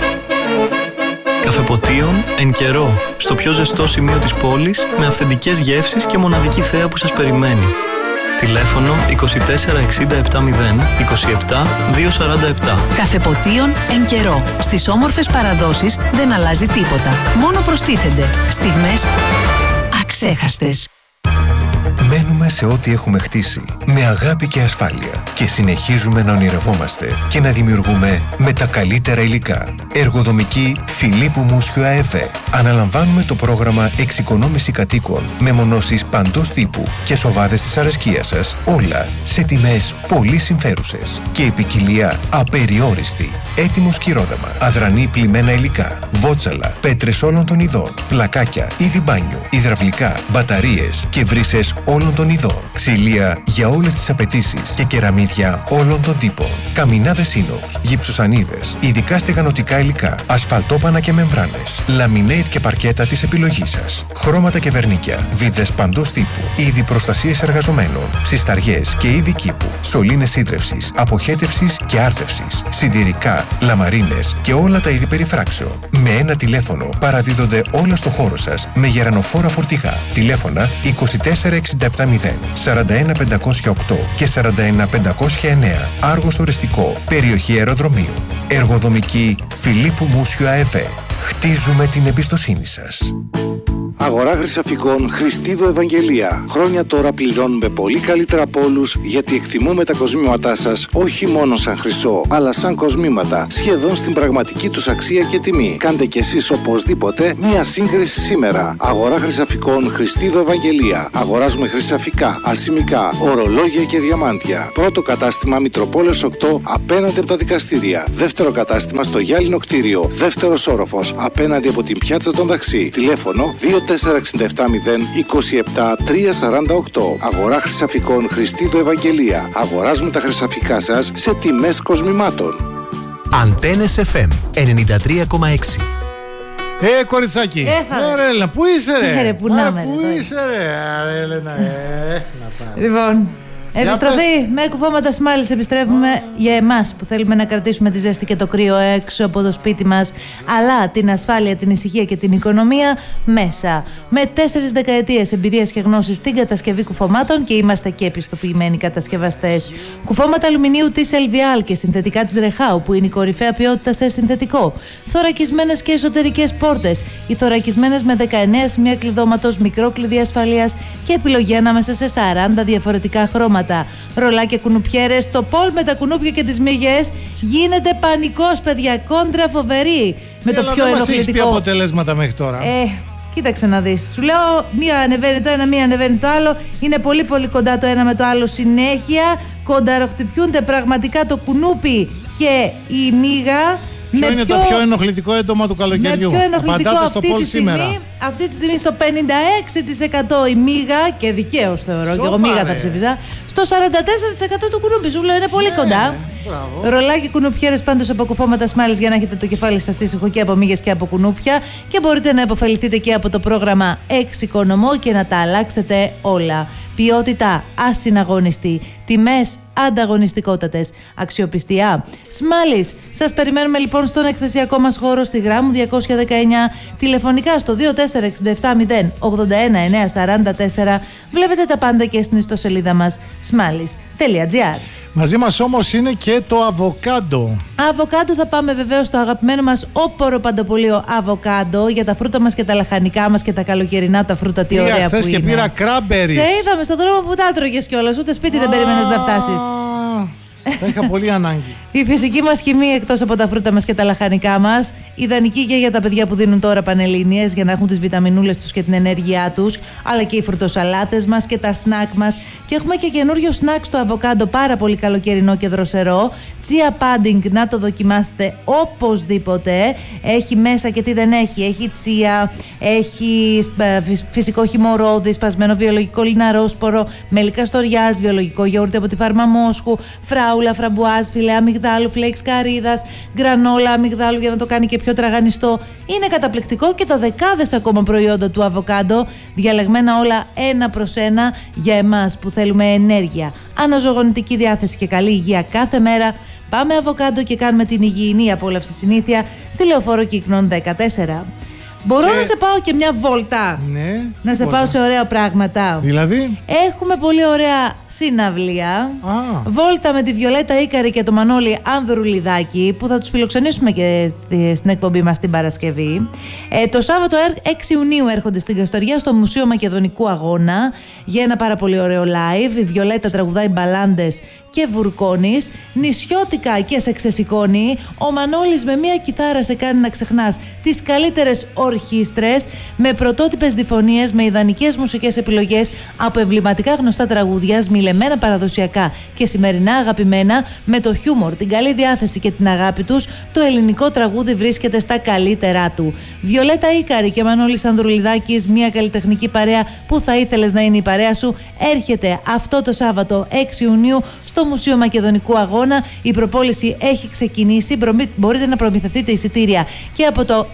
Καφεποτίον εν καιρό. Στο πιο ζεστό σημείο της πόλης, με αυθεντικές γεύσεις και μοναδική θέα που σας περιμένει. Τηλέφωνο είκοσι τέσσερα εξήντα επτά μηδέν είκοσι επτά διακόσια σαράντα επτά. Καφεποτίον εν καιρό. Στις όμορφες παραδόσεις δεν αλλάζει τίποτα. Μόνο προστίθενται στιγμές αξέχαστες. Μένουμε σε ό,τι έχουμε χτίσει, με αγάπη και ασφάλεια και συνεχίζουμε να ονειρευόμαστε και να δημιουργούμε με τα καλύτερα υλικά. Εργοδομική Φιλίππου Μούσιου ΑΕΒ. Αναλαμβάνουμε το πρόγραμμα εξοικονόμηση κατοίκων με μονώσεις παντός τύπου και σοβάδες της αρεσκίας σας, όλα σε τιμές πολύ συμφέρουσες και η ποικιλία απεριόριστη. Έτοιμο σκυρόδεμα, αδρανή πλημμένα υλικά, βότσαλα, πέτρες όλων των ειδών, πλακάκια, είδη μπάνιου, υδραυλικά, μπαταρίες και βρύσες όλων των ειδών, ξυλία για όλες τις απαιτήσεις και κεραμίδια όλων των τύπων, καμινάδες ίνοξ, γυψοσανίδες, ειδικά στεγανοτικά υλικά, ασφαλτόπανα και μεμβράνες, λαμινέιτ και παρκέτα της επιλογής σας, χρώματα και βερνίκια, βίδες παντός τύπου, είδη προστασίες εργαζομένων, ψισταριές και είδη κήπου, σωλήνες σύντρευσης, αποχέτευσης και άρτευσης, συντηρικά, λαμαρίνες και όλα τα είδη περιφράξεων. Με ένα τηλέφωνο παραδίδονται όλα στο χώρο σας με γερανοφόρα φορτηγά. Τηλέφωνα είκοσι τέσσερα εξήντα επτά μηδέν σαράντα ένα πεντακόσια οκτώ και σαράντα ένα πεντακόσια εννέα. Άργος Ορεστικό, περιοχή αεροδρομίου. Εργοδομική Φιλίππου Μούσιου ΑΕΒ. Χτίζουμε την εμπιστοσύνη σας. Αγορά χρυσαφικών Χριστίδο Ευαγγελία. Χρόνια τώρα πληρώνουμε πολύ καλύτερα από όλους, γιατί εκτιμούμε τα κοσμήματά σας όχι μόνο σαν χρυσό, αλλά σαν κοσμήματα, σχεδόν στην πραγματική τους αξία και τιμή. Κάντε κι εσείς οπωσδήποτε μία σύγκριση σήμερα. Αγορά χρυσαφικών Χριστίδο Ευαγγελία. Αγοράζουμε χρυσαφικά, ασημικά, ορολόγια και διαμάντια. Πρώτο κατάστημα Μητροπόλεως οκτώ απέναντι από τα δικαστήρια. Δεύτερο κατάστημα στο Γυάλινο κτίριο. Δεύτερος όροφος απέναντι από την πιάτσα των Δαξί. Τηλέφωνο δύο τέσσερα έξι επτά μηδέν είκοσι επτά τρία σαράντα οκτώ. Αγορά χρυσαφικών Χριστίδο Ευαγγελία. Αγοράζουμε τα χρυσαφικά σας σε τιμές κοσμημάτων. Αντένες εφ εμ ενενήντα τρία κόμμα έξι. Ε, κοριτσάκι. Έφαγε. Ε, ρε, Έλενα, πού είσαι ρε. Ε, ρε, πού να Άρα, με, πού ρε, είσαι ρε. Άρα, Έλενα, ε, να πάμε. Λοιπόν, επιστροφή με κουφώματα Smiles. Επιστρέφουμε για εμάς που θέλουμε να κρατήσουμε τη ζέστη και το κρύο έξω από το σπίτι μας, αλλά την ασφάλεια, την ησυχία και την οικονομία μέσα. Με τέσσερις δεκαετίες εμπειρίας και γνώσης στην κατασκευή κουφωμάτων, και είμαστε και επιστοποιημένοι κατασκευαστές. Κουφώματα αλουμινίου της Ελβιάλ και συνθετικά της Ρεχάου, που είναι η κορυφαία ποιότητα σε συνθετικό. Θωρακισμένες και εσωτερικές πόρτες. Οι θωρακισμένες με δεκαεννέα σημεία κλειδώματος, μικρό κλειδί ασφαλείας και επιλογή ανάμεσα σε σαράντα διαφορετικά χρώματα. Ρολάκια κουνουπιέρες, το πόλ με τα κουνούπια και τις μύγες γίνεται πανικός, παιδιά, κόντρα φοβερή. Με το πιο ενοχλητικό. Έχεις πει αποτελέσματα μέχρι τώρα. Ε, κοίταξε να δεις. Σου λέω, μία ανεβαίνει το ένα, μία ανεβαίνει το άλλο. Είναι πολύ πολύ κοντά το ένα με το άλλο συνέχεια. Κονταροχτυπιούνται πραγματικά το κουνούπι και η μύγα. Ποιο είναι πιο... το πιο ενοχλητικό έντομα του καλοκαιριού? Με πιο ενοχλητικό Απαντάτε αυτή, στο τη στιγμή, σήμερα. αυτή τη στιγμή στο πενήντα έξι τοις εκατό η μύγα, και δικαίως θεωρώ, Σοπα, και εγώ μύγα θα ψήφιζα. Στο σαράντα τέσσερα τοις εκατό του κουνούπι, σου λέω, είναι πολύ ναι, κοντά. Μπράβο. Ρολάκι κουνουπιέρες πάντως από κουφώματα Smiles για να έχετε το κεφάλι σας ήσυχο και από μύγες και από κουνούπια, και μπορείτε να υποφεληθείτε και από το πρόγραμμα Εξοικονομώ και να τα αλλάξετε όλα. Ποιότητα ασυναγωνιστή, τιμές ανταγωνιστικότατες, αξιοπιστία Smiles. Σας περιμένουμε λοιπόν στον εκθεσιακό μας χώρο στη Γράμμου διακόσια δεκαεννιά, τηλεφωνικά στο δύο τέσσερα έξι επτά μηδέν ογδόντα ένα εννιακόσια σαράντα τέσσερα. Βλέπετε τα πάντα και στην ιστοσελίδα μας smiles τελεία gr. Μαζί μας όμως είναι και το αβοκάντο. Αβοκάντο θα πάμε βεβαίως στο αγαπημένο μας όπορο παντοπολείο αβοκάντο, για τα φρούτα μας και τα λαχανικά μας και τα καλοκαιρινά τα φρούτα, τι ωραία που είναι. Και πήρα κράμπερις. Σε είδαμε στον δρόμο που τα τρώγες κιόλας, ούτε σπίτι δεν περίμενες να φτάσεις. Θα είχα πολύ ανάγκη. Η φυσική μας χυμή, εκτός από τα φρούτα μας και τα λαχανικά μας, ιδανική και για τα παιδιά που δίνουν τώρα πανελλήνιες για να έχουν τις βιταμινούλες τους και την ενέργειά τους, αλλά και οι φρουτοσαλάτες μας και τα σνακ μας. Και έχουμε και καινούριο σνακ στο αβοκάντο, πάρα πολύ καλοκαιρινό και δροσερό. Chia pudding, να το δοκιμάσετε οπωσδήποτε. Έχει μέσα και τι δεν έχει. Έχει τσία, έχει φυσικό χυμωρόδι, σπασμένο βιολογικό λιναρόσπορο, μέλι καστοριάς, βιολογικό γιαούρτι από τη φάρμα Μόσχου, φράουλα, φραμπουάζ, φιλέ αμυγδάλου, φλέξ καρύδας, γκρανόλα αμυγδάλου για να το κάνει και πιο τραγανιστό. Είναι καταπληκτικό, και τα δεκάδες ακόμα προϊόντα του αβοκάντο, διαλεγμένα όλα ένα προς ένα για εμάς που θέλουμε ενέργεια, αναζωογονητική διάθεση και καλή υγεία κάθε μέρα. Πάμε αβοκάντο και κάνουμε την υγιεινή απόλαυση συνήθεια στη Λεωφόρο Κύκνων δεκατέσσερα. Μπορώ και... να σε πάω και μια βόλτα. Ναι. Να σε βόλτα. Πάω σε ωραία πράγματα. Δηλαδή. Έχουμε πολύ ωραία συναυλία. Α. Βόλτα με τη Βιολέτα Ίκαρη και το Μανώλη Ανδρουλιδάκη, που θα τους φιλοξενήσουμε και στην εκπομπή μας την Παρασκευή. Ε, το Σάββατο έξι Ιουνίου έρχονται στην Καστοριά στο Μουσείο Μακεδονικού Αγώνα για ένα πάρα πολύ ωραίο live. Η Βιολέτα τραγουδάει μπαλάντες και βουρκώνεις, νησιώτικα και σε ξεσηκώνει. Ο Μανώλης με μία κιθάρα σε κάνει να ξεχνάς τις καλύτερες ορχήστρες, με πρωτότυπες διφωνίες, με ιδανικές μουσικές επιλογές από εμβληματικά γνωστά τραγούδια, σμιλεμένα παραδοσιακά και σημερινά αγαπημένα, με το χιούμορ, την καλή διάθεση και την αγάπη τους. Το ελληνικό τραγούδι βρίσκεται στα καλύτερά του. Βιολέτα Ίκαρη και Μανώλης Ανδρουλιδάκης, μια καλλιτεχνική παρέα που θα ήθελες να είναι η παρέα σου, έρχεται αυτό το Σάββατο έξι Ιουνίου στο Μουσείο Μακεδονικού Αγώνα. Η προπόληση έχει ξεκινήσει. Μπορείτε να προμηθευτείτε εισιτήρια και από το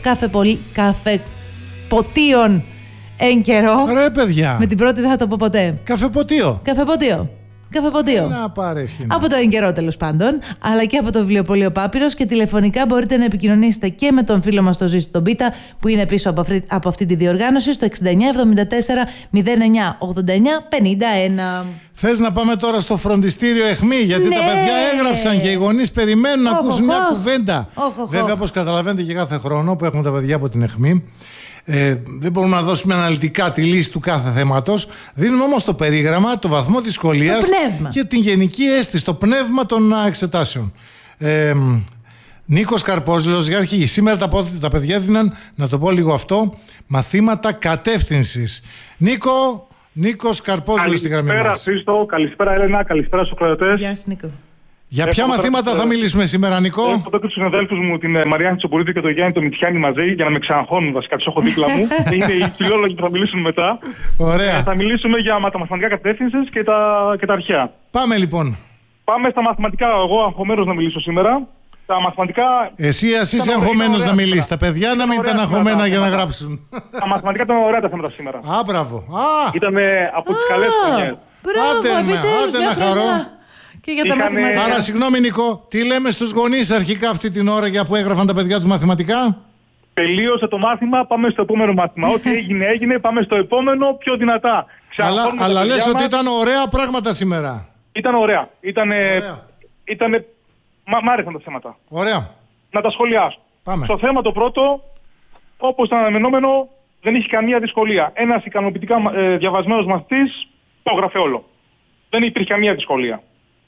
Καφεποτίον εν καιρό. Ρε παιδιά. Με την πρώτη δεν θα το πω ποτέ. Καφεποτίο. Καφεποτίο. Καφεποτίο. Να παρέχει. Από το εν καιρό τέλος πάντων, αλλά και από το βιβλιοπωλείο Πάπυρος, και τηλεφωνικά μπορείτε να επικοινωνήσετε και με τον φίλο μας τον Ζήση τον Πίτα, που είναι πίσω από αυτή, από αυτή τη διοργάνωση, στο εξήντα εννιά εβδομήντα τέσσερα μηδέν εννιά ογδόντα εννιά πενήντα ένα. Θες να πάμε τώρα στο φροντιστήριο αιχμή, γιατί ναι. τα παιδιά έγραψαν και οι γονείς περιμένουν να oh, ακούσουν oh, μια oh. κουβέντα. Oh, oh, oh. Βέβαια, όπως καταλαβαίνετε και κάθε χρόνο που έχουμε τα παιδιά από την αιχμή, ε, δεν μπορούμε να δώσουμε αναλυτικά τη λύση του κάθε θέματος. Δίνουμε όμως το περίγραμμα, το βαθμό της δυσκολίας και την γενική αίσθηση, το πνεύμα των εξετάσεων. Ε, Νίκος Καρπόζηλος, για αρχή. Σήμερα τα, τα παιδιά δίναν, να το πω λίγο αυτό, μαθήματα κατεύθυνσης. Νίκο, Νίκος Καρπόζηλος στη γραμμή μας. Καλησπέρα Χρήστο, καλησπέρα Έλενα, καλησπέρα στους κρατές. Γεια σου Νίκο. Για ποια έχω μαθήματα θα μιλήσουμε σήμερα, Νικό? Έχω εδώ και τους συναδέλφους μου, την Μαριάννη Τσοπουρίδη και τον Γιάννη τον Μητιάνη μαζί, για να με ξαναχώνουν βασικά, τους έχω δίπλα μου. Είναι οι φιλόλογοι που θα μιλήσουν μετά. Ωραία. Ε, θα μιλήσουμε για τα μαθηματικά κατεύθυνσης και τα, και τα αρχαία. Πάμε λοιπόν. Πάμε στα μαθηματικά. Εγώ αγχωμένος να μιλήσω σήμερα. Τα μαθηματικά. Εσύ ας είσαι αγχωμένος να μιλήσεις. Τα παιδιά να μην ήταν αγχωμένα για να γράψουν. Τα μαθηματικά ήταν ωραία τα θέματα σήμερα. Α, μπράβο. Α, ήταν από τις καλές χρονιές. Μπράβο, άντε να χαρώ. Και για τα Είχανε... μαθηματικά. Άρα, συγγνώμη Νικό, τι λέμε στους γονείς αρχικά αυτή την ώρα για που έγραφαν τα παιδιά τους μαθηματικά? Τελείωσε το μάθημα, πάμε στο επόμενο μάθημα. Ό,τι έγινε, έγινε, πάμε στο επόμενο πιο δυνατά. Αλλά, αλλά λες ότι ήταν ωραία πράγματα σήμερα. Ήταν ωραία. Ήτανε... ωραία. Ήτανε... Μ' άρεσαν τα θέματα. Ωραία. Να τα σχολιάσω. Πάμε. Στο θέμα το πρώτο, όπως ήταν αναμενόμενο, δεν είχε καμία δυσκολία. Ένας ικανοποιητικά ε, διαβασμένος μαθητής το έγραφε όλο. Δεν υπήρχε καμία δυσκολία.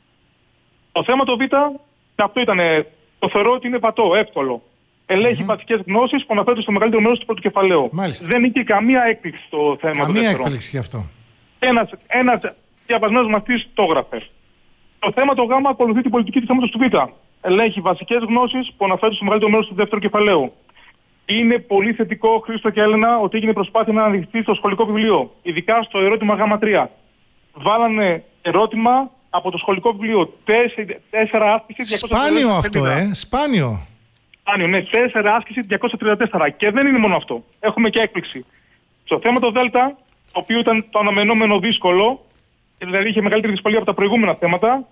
Το θέμα το Β, αυτό ήταν, το θεωρώ ότι είναι πατώ, εύκολο. Ελέγχει mm-hmm. βασικές γνώσεις που αναφέρονται στο μεγαλύτερο μέρος του πρώτου κεφαλαίου. Μάλιστα. Δεν είχε καμία έκπληξη το θέμα. Καμία έκπληξη γι' αυτό. Ένας, ένας διαβασμένος μαθητής το έγραφε. Το θέμα το Γ ακολουθεί την πολιτική του θέματος του Β. Ελέγχει βασικές γνώσεις που αναφέρονται στο μεγαλύτερο μέρος του δεύτερου κεφαλαίου. Είναι πολύ θετικό, Χρήστο και Έλενα, ότι έγινε προσπάθεια να αναδειχθεί στο σχολικό βιβλίο. Ειδικά στο ερώτημα Γ τρία. Βάλανε ερώτημα από το σχολικό βιβλίο. Τέσσερα άσκηση διακόσια τριάντα τέσσερα. Σπάνιο αυτό, ε. Σπάνιο. Σπάνιο, ναι. Τέσσερα άσκηση διακόσια τριάντα τέσσερα. Και δεν είναι μόνο αυτό. Έχουμε και έκπληξη. Στο θέμα το Δ, το οποίο ήταν το αναμενόμενο δύσκολο, δηλαδή είχε μεγαλύτερη δυσκολία από τα προηγούμενα θέματα,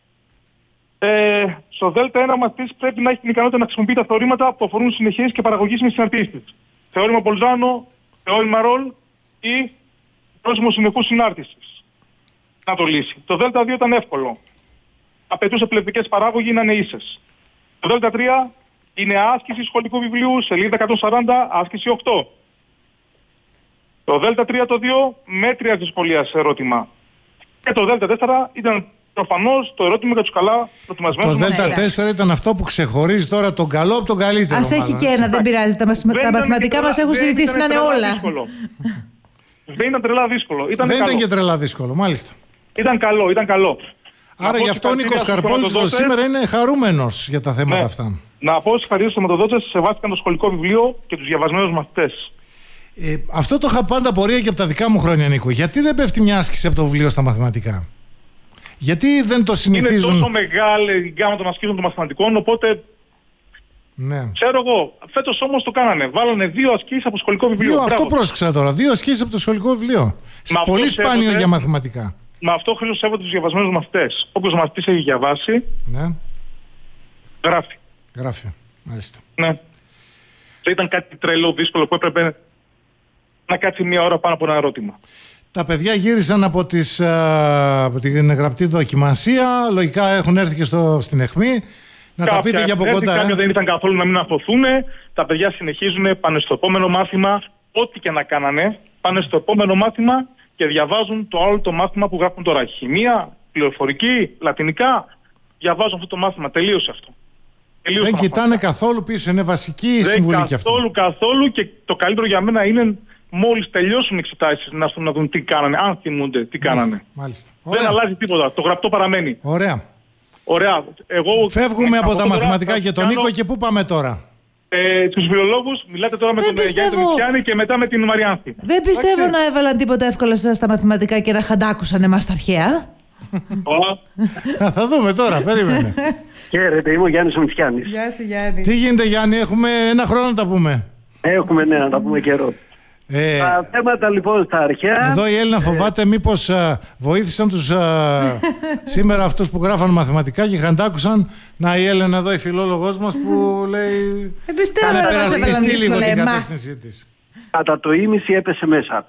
ε, στο Δ ένα μαθητής πρέπει να έχει την ικανότητα να χρησιμοποιεί τα θεωρήματα που αφορούν συνεχείς και παραγωγήσιμες συναρτήσεις. Θεώρημα Πολζάνο, θεώρημα Ρολ ή πρόσημο συνεχούς συνάρτησης. Να το λύσει. Το Δ δύο ήταν εύκολο. Απαιτούσε επιλεκτικές παράγωγοι να είναι ίσες. Το Δ τρία είναι άσκηση σχολικού βιβλίου, σελίδα εκατόν σαράντα, άσκηση οκτώ. Το Δ τρία το δύο, μέτριας δυσκολίας ερώτημα. Και το Δ τέσσερα ήταν προφανώς το ερώτημα για τους καλά προετοιμασμένους. Το Δ τέσσερα ήταν αυτό που ξεχωρίζει τώρα τον καλό από τον καλύτερο. Ας έχει και ένα, δεν πειράζει. Τα, μαθημα... τα μαθηματικά μας έχουν συνηθίσει να είναι όλα. Δεν ήταν τρελά δύσκολο. Ήταν δεν καλό. ήταν και τρελά δύσκολο, μάλιστα. Ήταν καλό, ήταν καλό. Άρα γι' αυτό ο Νίκος Καρπόζηλος σήμερα είναι χαρούμενος για τα θέματα ναι. αυτά. Να πω συγχαρητήρια στους σωματοδότες, σεβάστηκαν το σχολικό βιβλίο και τους διαβασμένους μαθητές. Ε, αυτό το είχα πάντα πορεία και από τα δικά μου χρόνια, Νίκο. Γιατί δεν πέφτει μια άσκηση από το βιβλίο στα μαθηματικά? Γιατί δεν το συνηθίζουν? Είναι τόσο μεγάλη η γκάμα των ασκήσεων των μαθηματικών, οπότε. Ναι. Ξέρω εγώ. Φέτος όμως το κάνανε. Βάλανε δύο ασκήσεις από το σχολικό βιβλίο. Δύο, αυτό πρόσεξα τώρα. Δύο ασκήσεις από το σχολικό βιβλίο. Πολύ σπάνιο σέβονται, για μαθηματικά. Με αυτό χρήσιμο σέβονται τους διαβασμένους μαθητές. Όποιος μαθητής έχει διαβάσει. Ναι. Γράφει. Γράφει. Μάλιστα. Ναι. Δεν ήταν κάτι τρελό δύσκολο που έπρεπε να κάτσει μία ώρα πάνω από ένα ερώτημα. Τα παιδιά γύρισαν από, τις, από την γραπτή δοκιμασία. Λογικά έχουν έρθει και στο, στην αιχμή. Να κάποια τα πείτε για από κοντά. Κάποια ε? δεν ήταν καθόλου να μην αφοθούν. Τα παιδιά συνεχίζουν, πάνε στο επόμενο μάθημα. Ό,τι και να κάνανε, πάνε στο επόμενο μάθημα και διαβάζουν το άλλο το μάθημα που γράφουν τώρα. Χημεία, πληροφορική, λατινικά. Διαβάζουν αυτό το μάθημα. Τελείωσε αυτό. Τελείωσε δεν κοιτάνε μάθημα. Καθόλου πίσω. Είναι βασική δεν συμβουλή και αυτό. Καθόλου, καθόλου. Και το καλύτερο για μένα είναι μόλις τελειώσουν οι εξετάσεις να, να δουν τι κάνανε. Αν θυμούνται τι μάλιστα, κάνανε. Μάλιστα. Δεν αλλάζει τίποτα. Το γραπτό παραμένει. Ωραία. Ωραία. Εγώ, φεύγουμε από τα μαθηματικά και τον Νίκο και πού πάμε τώρα? Ε, τους φιλολόγους, μιλάτε τώρα δεν με τον Γιάννη τον Μητιάνη και μετά με την Μαριάνθη. Δεν πιστεύω Άξε. να έβαλαν τίποτα εύκολα στα μαθηματικά και να χαντάκουσαν εμάς τα αρχαία. Θα δούμε τώρα, περίμενε. Χαίρετε, είμαι ο Γιάννης ο Μητιάνης. Γεια σου Γιάννη. Τι γίνεται Γιάννη, έχουμε ένα χρόνο να τα πούμε. Έχουμε ναι, να τα πούμε καιρό. Ε, τα θέματα λοιπόν στα αρχαία. Εδώ η Έλληνα φοβάται μήπως α, βοήθησαν τους α, σήμερα αυτούς που γράφαν μαθηματικά και χαντάκουσαν. Να η Έλληνα εδώ η φιλόλογος μας που λέει θα περασπιστεί λίγο την κατεύθυνσή της. κατά το ίμιση έπεσε μέσα.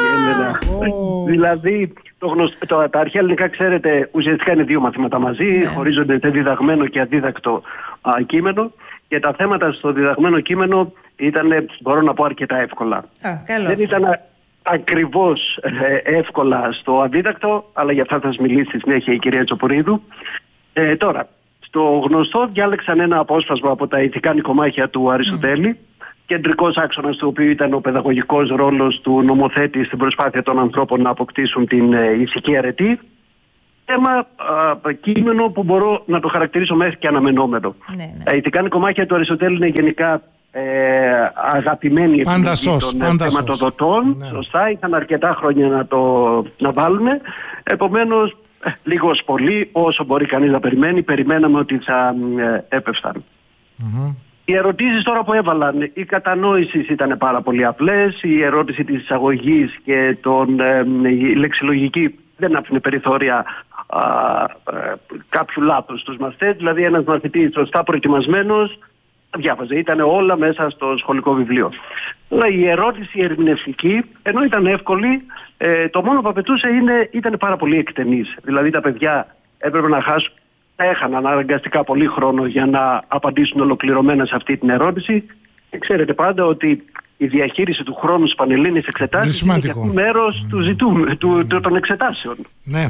Oh. Δηλαδή, το γνωστό, το, τα αρχαία ελληνικά, ξέρετε, ουσιαστικά είναι δύο μαθήματα μαζί, yeah. χωρίζονται σε διδαγμένο και αδίδακτο α, κείμενο, και τα θέματα στο διδαγμένο κείμενο ήταν, μπορώ να πω, αρκετά εύκολα. Ah, καλό. Δεν ήταν ακριβώς ε, εύκολα στο αδίδακτο, αλλά για αυτά θα σας μιλήσει στη συνέχεια η κυρία Τσοπορίδου. Ε, τώρα, στο γνωστό διάλεξαν ένα απόσπασμα από τα ηθικά νοικομάχια του Αριστοτέλη, mm. κεντρικός άξονας του οποίου ήταν ο παιδαγωγικός ρόλος του νομοθέτη στην προσπάθεια των ανθρώπων να αποκτήσουν την ε, ηθική αρετή. Θέμα α, κείμενο που μπορώ να το χαρακτηρίσω μέχρι και αναμενόμενο. Ναι, ναι. Τα ηθικά νοικομάχια του Αριστοτέλη είναι γενικά ε, αγαπημένοι επιλογή των θεματοδοτών. Ναι. Σωστά, είχαν αρκετά χρόνια να το να βάλουν. Επομένως, ε, λίγος πολύ, όσο μπορεί κανείς να περιμένει, περιμέναμε ότι θα ε, έπεφταν. Mm-hmm. Οι ερωτήσεις τώρα που έβαλαν, η κατανόηση ήταν πάρα πολύ απλές, η ερώτηση της εισαγωγής και τον, ε, η λεξιλογική δεν άφηνε περιθώρια α, α, κάποιου λάθος στους μαθητές, δηλαδή ένας μαθητής σωστά προετοιμασμένος διάβαζε, ήταν όλα μέσα στο σχολικό βιβλίο. Αλλά η ερώτηση ερμηνευτική, ενώ ήταν εύκολη, ε, το μόνο που απαιτούσε είναι, ήταν πάρα πολύ εκτενής. Δηλαδή τα παιδιά έπρεπε να χάσουν, έχαναν αναγκαστικά πολύ χρόνο για να απαντήσουν ολοκληρωμένα σε αυτή την ερώτηση. Και ξέρετε πάντα ότι η διαχείριση του χρόνου στις πανελλήνιες εξετάσεις είναι και μέρος mm. του ζητούμε, του, του, των εξετάσεων. Ναι.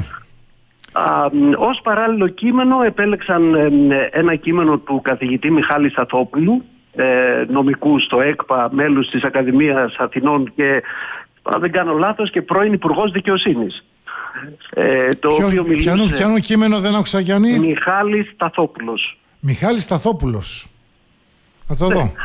Α, ως παράλληλο κείμενο επέλεξαν ε, ένα κείμενο του καθηγητή Μιχάλη Σταθόπουλου, ε, νομικού στο ΕΚΠΑ, μέλους της Ακαδημίας Αθηνών και, αν δεν κάνω λάθος, και πρώην Υπουργός Δικαιοσύνης. Ε, το Ποιο, οποίο μιλούσε... Ποιανού, ποιανού κείμενο δεν άκουσα, Γιάννη? Μιχάλης Σταθόπουλος. Μιχάλης Σταθόπουλος. Θα το ναι. δω.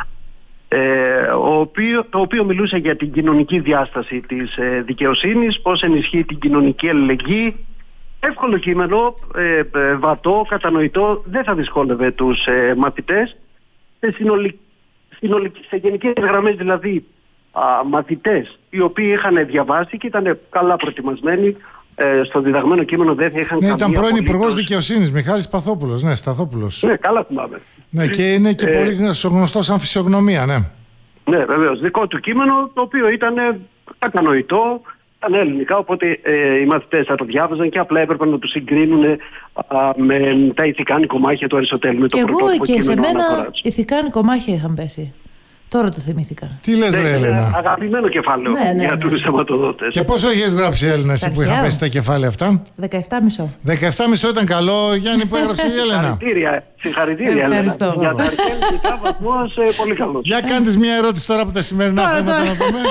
Ε, ο οποίο, το οποίο μιλούσε για την κοινωνική διάσταση της ε, δικαιοσύνης, πώς ενισχύει την κοινωνική αλληλεγγύη. Εύκολο κείμενο, ε, ε, βατό, κατανοητό, δεν θα δυσκόλευε τους ε, μαθητές. Σε, συνολικ, συνολικ, σε γενικές γραμμές δηλαδή, α, μαθητές οι οποίοι είχαν διαβάσει και ήταν καλά προετοιμασμένοι, ε, στο διδαγμένο κείμενο δεν θα είχαν ναι, καμία ήταν πρώην απολύτως... Υπουργός Δικαιοσύνης, Μιχάλης Παθόπουλος, ναι, Σταθόπουλος. Ναι, καλά θυμάμαι. Ναι, και είναι και ε, πολύ γνωστό σαν φυσιογνωμία, ναι. Ναι, βεβαίως. Δικό του κείμενο, το οποίο ήταν κατανοητό, ήταν ελληνικά, οπότε ε, οι μαθητές θα το διάβαζαν και απλά έπρεπε να το συγκρίνουν α, με τα ηθικά νοικομάχια του Αριστοτέλη. Με το και εγώ και σε μένα αναφοράς. ηθικά νοικομάχια είχαν πέσει. Τώρα το θυμήθηκα. Τι λες, ναι, ρε Έλενα? Αγαπημένο κεφάλαιο ναι, ναι, για ναι. τους θεματοδότες. Και πόσο έχεις γράψει, Έλληνα, εσύ που είχα πέσει τα κεφάλαια αυτά? δεκαεπτά μισό. δεκαεπτά μισό ήταν καλό, Γιάννη, που έγραψε η Έλενα. Συγχαρητήρια, συγχαρητήρια. Ευχαριστώ. Για τα αρχαία βαθμός, ε, πολύ καλός. Για κάνεις μια ερώτηση τώρα από τα σημερινά τώρα, θέματα τώρα. να δούμε.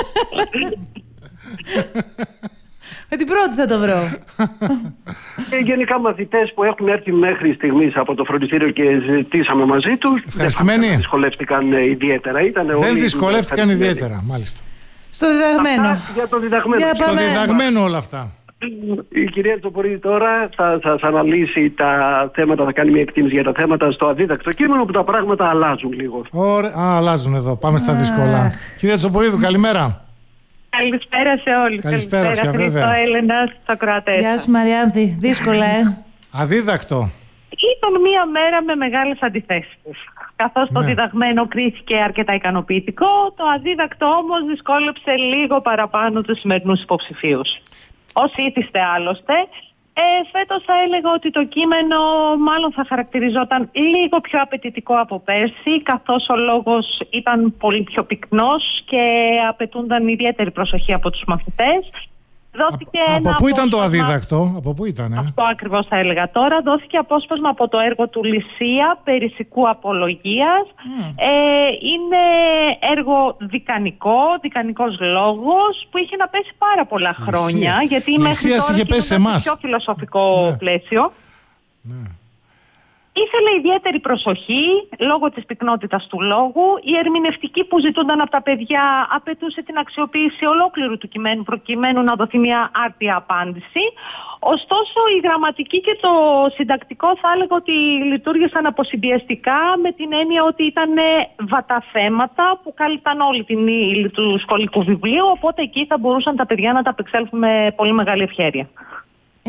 Με την πρώτη θα το βρω. Και γενικά μαθητές που έχουν έρθει μέχρι στιγμής από το φροντιστήριο και ζητήσαμε μαζί τους, ευχαριστημένοι. δεν δυσκολεύτηκαν ιδιαίτερα. Ήτανε δεν όλοι διδυσκολεύτηκαν ιδιαίτερα, μάλιστα. Στο διδαγμένο. Αυτά για το διδαγμένο. Για Στο διδαγμένο όλα αυτά. Η κυρία Τσοπορίδη τώρα θα σας αναλύσει τα θέματα, θα κάνει μια εκτίμηση για τα θέματα στο αδίδακτο κείμενο, που τα πράγματα αλλάζουν λίγο. Ωραία, α, αλλάζουν εδώ, πάμε στα δύσκολα. Κυρία Τσοπορίδου, καλημέρα. Καλησπέρα σε όλους. Καλησπέρα, Καλησπέρα πια, βέβαια. Χριστό, Έλενα, στο Κροατές. Γεια σου, Μαριάνθη. Δύσκολα, ε. Αδίδακτο. Ήταν μία μέρα με μεγάλες αντιθέσεις. Καθώς το ναι. διδαγμένο κρίθηκε αρκετά ικανοποιητικό, το αδίδακτο όμως δυσκόλεψε λίγο παραπάνω τους σημερινούς υποψηφίους. Όσοι ήθιστε άλλωστε, ε, φέτος θα έλεγα ότι το κείμενο μάλλον θα χαρακτηριζόταν λίγο πιο απαιτητικό από πέρσι, καθώς ο λόγος ήταν πολύ πιο πυκνός και απαιτούνταν ιδιαίτερη προσοχή από τους μαθητές. Δόθηκε Α, ένα από πού ήταν απόσπασμα... το αδίδακτο, από πού ήταν, ε? Αυτό ακριβώς θα έλεγα τώρα. Δόθηκε απόσπασμα από το έργο του Λυσία, Περισσικού Απολογίας. Mm. Ε, είναι έργο δικανικό, δικανικός λόγος, που είχε να πέσει πάρα πολλά χρόνια. Λυσίας. Γιατί μέχρι τώρα είχε πέσει σε εμάς. πιο φιλοσοφικό ναι. πλαίσιο. Ναι. Ήθελε ιδιαίτερη προσοχή λόγω της πυκνότητας του λόγου. Η ερμηνευτική που ζητούνταν από τα παιδιά απαιτούσε την αξιοποίηση ολόκληρου του κειμένου προκειμένου να δοθεί μια άρτια απάντηση. Ωστόσο η γραμματική και το συντακτικό θα έλεγα ότι λειτουργήσαν αποσυμπιεστικά, με την έννοια ότι ήταν βατά θέματα που κάλυπταν όλη την ύλη του σχολικού βιβλίου, οπότε εκεί θα μπορούσαν τα παιδιά να τα απεξέλθουν με πολύ μεγάλη ευχέρεια.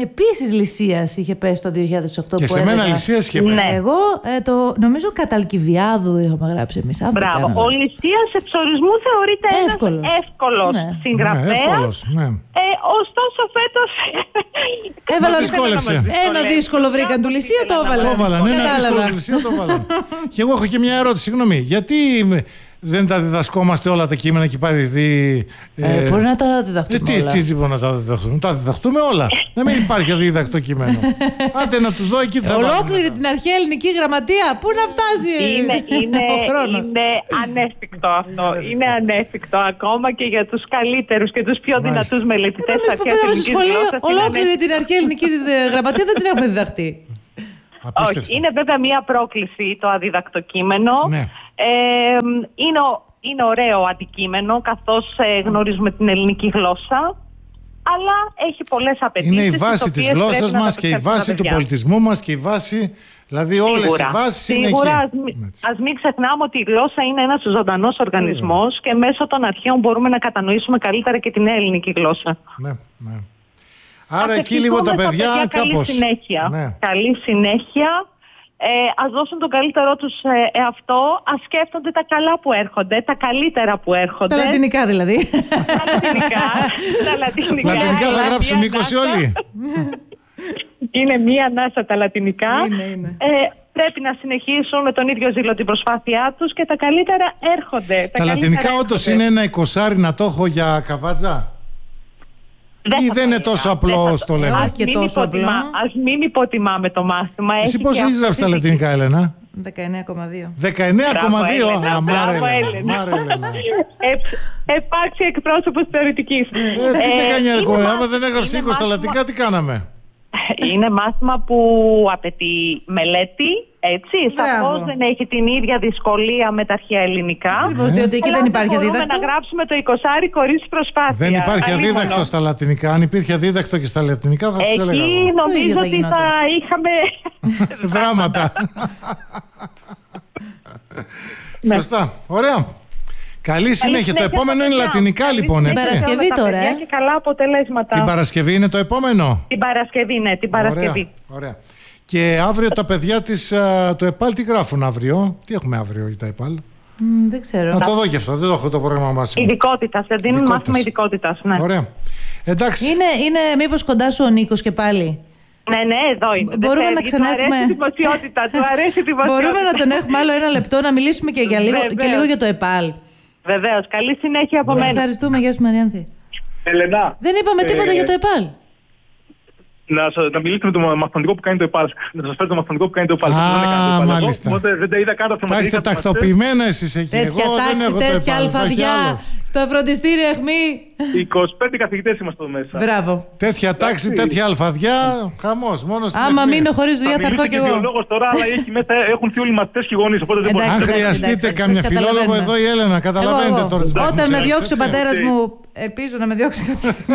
Επίσης Λυσίας είχε πέσει το δύο χιλιάδες οκτώ. Και που σε μένα έλεγα. Λυσίας είχε πέσει. Ναι. Εγώ ε, το νομίζω Καταλκιβιάδου είχαμε γράψει εμείς. Μπράβο. Ο Λυσίας εξορισμού θεωρείται εύκολος, ένας εύκολος ναι. συγγραφέας. Ναι, εύκολος, ναι. Ε, ωστόσο φέτος Έβαλα δυσκόλεψε. Ένα δύσκολο βρήκαν του Λυσία, το έβαλαν. Το έβαλαν, ένα δύσκολο του Λυσία το έβαλαν. Και εγώ έχω και μια ερώτηση, συγγνώμη. Γιατί δεν τα διδασκόμαστε όλα τα κείμενα και υπάρχει δι... Ε, ε, μπορεί να τα διδαχτούμε ε, τι, όλα. Τι, τι μπορεί να τα διδαχτούμε. Τα διδαχτούμε όλα. Να μην υπάρχει αδίδακτο κείμενο. Άντε να τους δω εκεί. Ολόκληρη την αρχαία ελληνική γραμματεία. Πού να φτάσει είναι, είναι, ο χρόνος. είναι ανέφικτο αυτό. Είναι ανέφικτο ακόμα και για τους καλύτερους και τους πιο δυνατούς μελετητές της αρχαίας ελληνικής γλώσσας. Ολόκληρη την αρχαία ελληνική γραμματεία δεν την έχουμε διδαχτεί. Όχι, είναι βέβαια μία πρόκληση το αδίδακτο κείμενο. Ναι. Ε, είναι, είναι ωραίο αντικείμενο καθώς ε, γνωρίζουμε την ελληνική γλώσσα, αλλά έχει πολλές απαιτήσεις. Είναι η βάση της γλώσσας μας και η βάση του πολιτισμού μας και η βάση, δηλαδή όλες Σίγουρα. οι βάσεις είναι εκεί. Σίγουρα, ας, ας μην ξεχνάμε ότι η γλώσσα είναι ένας ζωντανός οργανισμός και μέσω των αρχαίων μπορούμε να κατανοήσουμε καλύτερα και την ελληνική γλώσσα. Ναι, ναι. Άρα εκεί λίγο τα παιδιά, παιδιά κάπως. Καλή συνέχεια. Ναι. Καλή συνέχεια. Ε, ας δώσουν τον καλύτερό τους ε, εαυτό, ας σκέφτονται τα καλά που έρχονται, τα καλύτερα που έρχονται. Τα λατινικά δηλαδή. Τα λατινικά. τα λατινικά. Λατινικά θα γράψουν είκοσι όλοι. Είναι μία ανάσα τα λατινικά. Είναι, είναι. Ε, πρέπει να συνεχίσουν με τον ίδιο ζήλο την προσπάθειά τους και τα καλύτερα έρχονται. Τα, τα λατινικά όντως είναι ένα εικοσάρι να το έχω για καβάτζα. Δεν ή δεν είναι τόσο απλό όσο το λέμε. Ας μην, υποτιμά, ας μην υποτιμάμε το μάθημα. Εσύ πώς έχεις γράψει τα λατινικά, Έλενα? δεκαεννιά κόμμα δύο. δεκαεννιά κόμμα δύο. Αμάρα Έλενα. Επάξια εκπρόσωπος θεωρητικής. Τι δεκαεννιά κόμμα δύο, άμα δεν έγραψε είκοσι τα λατινικά, τι κάναμε? Είναι μάθημα που απαιτεί μελέτη, έτσι. Σαφώς δεν έχει την ίδια δυσκολία με τα αρχαία ελληνικά. Ακριβώς, διότι εκεί δεν υπάρχει αδίδακτο. Μπορούμε να γράψουμε το εικοσάρι χωρίς προσπάθεια. Δεν υπάρχει αδίδακτο στα λατινικά. Αν υπήρχε αδίδακτο και στα λατινικά, θα σας έλεγα. Εκεί νομίζω ότι θα είχαμε δράματα. Σωστά. Ωραία. Καλή συνέχεια. Το επόμενο είναι λατινικά, λοιπόν, έτσι. Την Παρασκευή τώρα, ε. Και καλά αποτελέσματα. Την Παρασκευή είναι το επόμενο. Την Παρασκευή, ναι, την Παρασκευή. Ωραία. Ωραία. Και αύριο τα παιδιά της, α, του ΕΠΑΛ τι γράφουν αύριο? Τι έχουμε αύριο για τα ΕΠΑΛ? Mm, δεν ξέρω. Να το δω και αυτό, δεν το έχω το πρόγραμμα μας. Ειδικότητας, δεν δίνουν μάθημα ειδικότητας, ναι. Ωραία. Εντάξει. Είναι, είναι μήπως κοντά σου ο Νίκος και πάλι? Ναι, ναι, εδώ είναι. Μπορούμε να ξανά έχουμε. Του αρέσει η δημοσιότητα. Του αρέσει η δημοσιότητα. Μπορούμε να τον έχουμε άλλο ένα λεπτό να μιλήσουμε και, για λίγο, και λίγο για το ΕΠΑΛ. Βεβαίως. Καλή συνέχεια από μένα. Ευχαριστούμε. Γεια σου, Μαριάνθη. Ελενά. Δεν είπαμε τίποτα ε, για το ΕΠΑΛ. Να, να μιλήσετε με το μαθηματικό που κάνει το ΕΠΑΛ. Να σας φέρω το μαθηματικό που κάνει το ΕΠΑΛ. Α, μάλιστα. Οπότε δεν τα είδα καν τα Τα έχετε τακτοποιημένα εσείς εκεί. Τέτοια τάξη, τέτοια αλφαδιά. Στα φροντιστήρια αιχμή. είκοσι πέντε καθηγητές είμαστε εδώ μέσα. Μπράβο. Τέτοια τάξη, τέτοια αλφαδιά. Χαμός. Άμα μείνω χωρίς δουλειά θα έρθω κι εγώ. Φιλόλογος τώρα, αλλά έχει μέσα, έχουν και όλοι οι μαθητές και οι γονείς. Οπότε δεν μπορεί να. Αν χρειαστείτε καμιά φιλόλογο, εδώ η Έλενα. Καταλαβαίνετε τώρα. Όταν με διώξει ο πατέρας μου, ελπίζω να με διώξει κάποια στιγμή.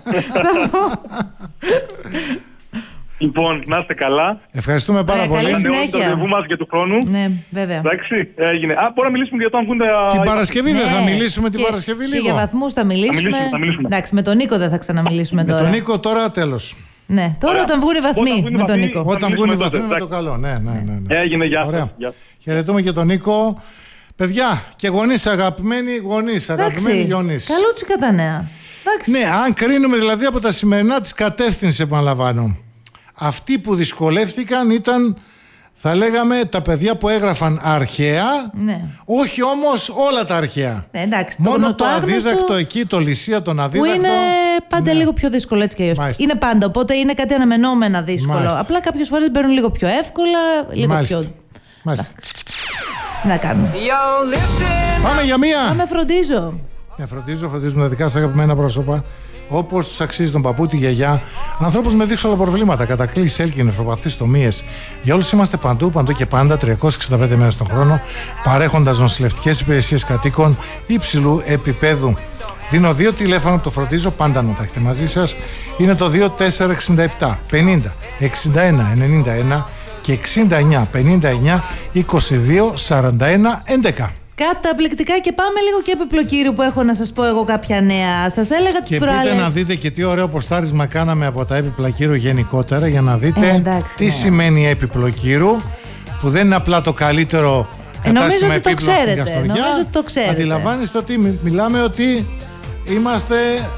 Λοιπόν, να είστε καλά. Ευχαριστούμε πάρα πολύ. Καλή συνέχεια. Το ραντεβού μας για του χρόνου. Ναι, βέβαια. Εντάξει, έγινε. Α, μπορούμε να μιλήσουμε για το αν βγουν τα. Την Παρασκευή δεν θα μιλήσουμε την και, Παρασκευή λίγο. Και για βαθμούς θα μιλήσουμε. Θα μιλήσουμε, θα μιλήσουμε. Εντάξει, με τον Νίκο δεν θα ξαναμιλήσουμε τώρα. Με τον Νίκο τώρα τέλος. Ναι, τώρα Ωραία. όταν βγουν οι βαθμοί Όταν βγουν με τον βαθμοί, Νίκο. Όταν βγουν οι βαθμοί τότε, με το καλό. Ναι, ναι, ναι. ναι. Έγινε, γεια Ωραία. σας. Χαιρετούμε και τον Νίκο. Παιδιά και γονείς, αγαπημένοι γονείς, αγαπημένοι γονείς. Καλούτσικα τα νέα. Εντάξει. Ναι, αν κρίνουμε δηλαδή από τα σημερινά της κατεύθυνση, επαναλαμβάνω. Αυτοί που δυσκολεύτηκαν ήταν, θα λέγαμε, τα παιδιά που έγραφαν αρχαία, ναι. όχι όμως όλα τα αρχαία. Ναι, εντάξει, μόνο το, το, το αδίδακτο εκεί, το Λυσία, τον αδίδακτο. Που είναι πάντα ναι. λίγο πιο δύσκολο έτσι και αλλιώς. Είναι πάντα, οπότε είναι κάτι αναμενόμενα δύσκολο. Μάλιστα. Απλά κάποιες φορές μπαίνουν λίγο πιο εύκολα, λίγο Μάλιστα. πιο... Μάλιστα. Τι να κάνουμε. Πάμε για μία. Πάμε φροντίζω. Ναι, φροντίζω, φροντίζουμε τα δικά σας αγαπημένα πρόσωπα. Όπως τους αξίζει τον παππού, τη γιαγιά, ανθρώπους με δύσκολα προβλήματα, κατακλήσεις, έλκη, νεφροπαθείς, τομίες. Για όλους είμαστε παντού, παντού και πάντα, τριακόσιες εξήντα πέντε μέρες τον χρόνο, παρέχοντας νοσηλευτικές υπηρεσίες κατοίκων υψηλού επίπεδου. Δίνω δύο τηλέφωνα που το φροντίζω, πάντα να τα έχετε μαζί σας. Είναι το δύο τέσσερα έξι επτά πενήντα εξήντα ένα ενενήντα ένα και εξήντα εννιά πενήντα εννιά είκοσι δύο σαράντα ένα έντεκα. Καταπληκτικά, και πάμε λίγο και επιπλοκύρου που έχω να σας πω εγώ κάποια νέα. Σας έλεγα τις και προάλλες. Και να δείτε και τι ωραίο ποστάρισμα κάναμε από τα επιπλοκύρου γενικότερα, για να δείτε ε, εντάξει, τι ναι. σημαίνει επιπλοκύρου, που δεν είναι απλά το καλύτερο κατάστημα επίπλων στην Καστοριά. Νομίζω ότι το ξέρετε. Αντιλαμβάνεστε ότι μιλάμε ότι είμαστε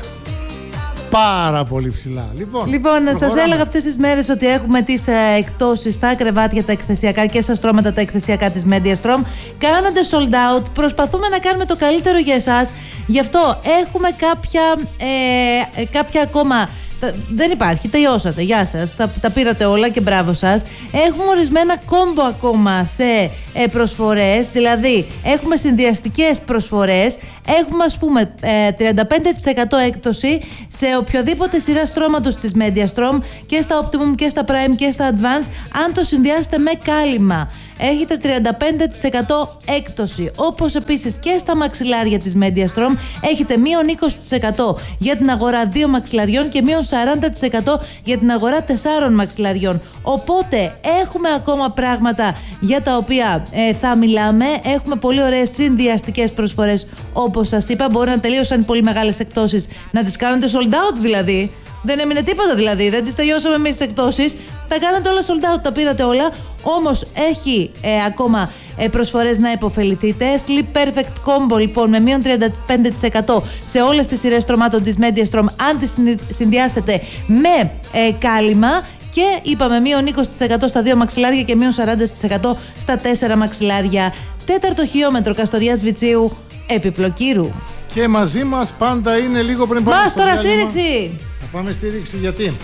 πάρα πολύ ψηλά. Λοιπόν, λοιπόν σας έλεγα αυτές τις μέρες ότι έχουμε τις ε, εκτόσεις στα κρεβάτια τα εκθεσιακά και στα στρώματα τα εκθεσιακά της Mediastrom. Κάνονται sold out. Προσπαθούμε να κάνουμε το καλύτερο για εσάς. Γι' αυτό έχουμε κάποια, ε, ε, κάποια ακόμα. Δεν υπάρχει, τελειώσατε. Γεια σας. Τα, τα πήρατε όλα και μπράβο σας. Έχουμε ορισμένα κόμπο ακόμα σε ε, προσφορές. Δηλαδή, έχουμε συνδυαστικές προσφορές. Έχουμε, ας πούμε, ε, τριάντα πέντε τοις εκατό έκπτωση σε οποιοδήποτε σειρά στρώματος της Mediastrom, και στα Optimum και στα Prime και στα Advance, αν το συνδυάσετε με κάλυμα. Έχετε τριάντα πέντε τοις εκατό έκπτωση. Όπως επίσης και στα μαξιλάρια της Mediastrom έχετε μείον είκοσι τοις εκατό για την αγορά δύο μαξιλαριών και μείον σαράντα τοις εκατό για την αγορά τεσσάρων μαξιλαριών. Οπότε έχουμε ακόμα πράγματα για τα οποία ε, θα μιλάμε. Έχουμε πολύ ωραίες συνδυαστικές προσφορές, όπως σας είπα. Μπορεί να τελείωσαν πολύ μεγάλες εκτόσεις, να τις κάνετε sold out δηλαδή. Δεν έμεινε τίποτα δηλαδή, δεν τις τελειώσαμε εμείς τις εκτόσεις. Τα κάνατε όλα sold out, τα πήρατε όλα. Όμως έχει ε, ακόμα ε, προσφορές να υποφεληθείτε. Sleep Perfect Combo λοιπόν με μείον τριάντα πέντε τοις εκατό σε όλες τις σειρές στρωμάτων της Mediastrom, αν τις συνδυάσετε με ε, κάλυμα. Και είπαμε μείον είκοσι τοις εκατό στα δύο μαξιλάρια και μείον σαράντα τοις εκατό στα τέσσερα μαξιλάρια. Τέταρτο χιλιόμετρο Καστοριάς Βιτσίου, επιπλοκύρου. Και μαζί μας πάντα είναι λίγο πριν πάμε στο Μάστορα στήριξη! Θα πάμε στήριξη γιατί?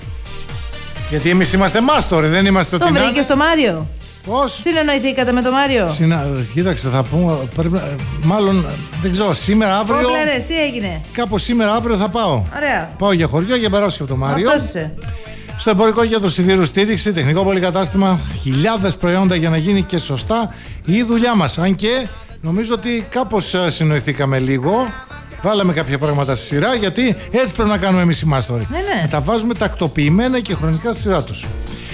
Γιατί εμείς είμαστε μάστοροι, δεν είμαστε ότι. Τον βρήκε στο Μάριο. Πώς? Συνεννοηθήκατε με τον Μάριο? Συνα... Κοίταξε, θα πούμε. Πρέπει... Μάλλον δεν ξέρω, σήμερα, αύριο. Κόκλερες, τι έγινε? Κάπως σήμερα, αύριο θα πάω. Ωραία. Πάω για χωριό και περάσω και από τον Μάριο. Αυτός είσαι. Στο εμπορικό κέντρο Σιδήρου στήριξη, τεχνικό πολυκατάστημα, χιλιάδες προϊόντα για να γίνει και σωστά η δουλειά μας. Αν και νομίζω ότι κάπως συνοηθήκαμε λίγο. Βάλαμε κάποια πράγματα στη σειρά, γιατί έτσι πρέπει να κάνουμε εμείς οι μάστοροι. Ναι, ναι. Να τα βάζουμε τακτοποιημένα και χρονικά στη σειρά τους.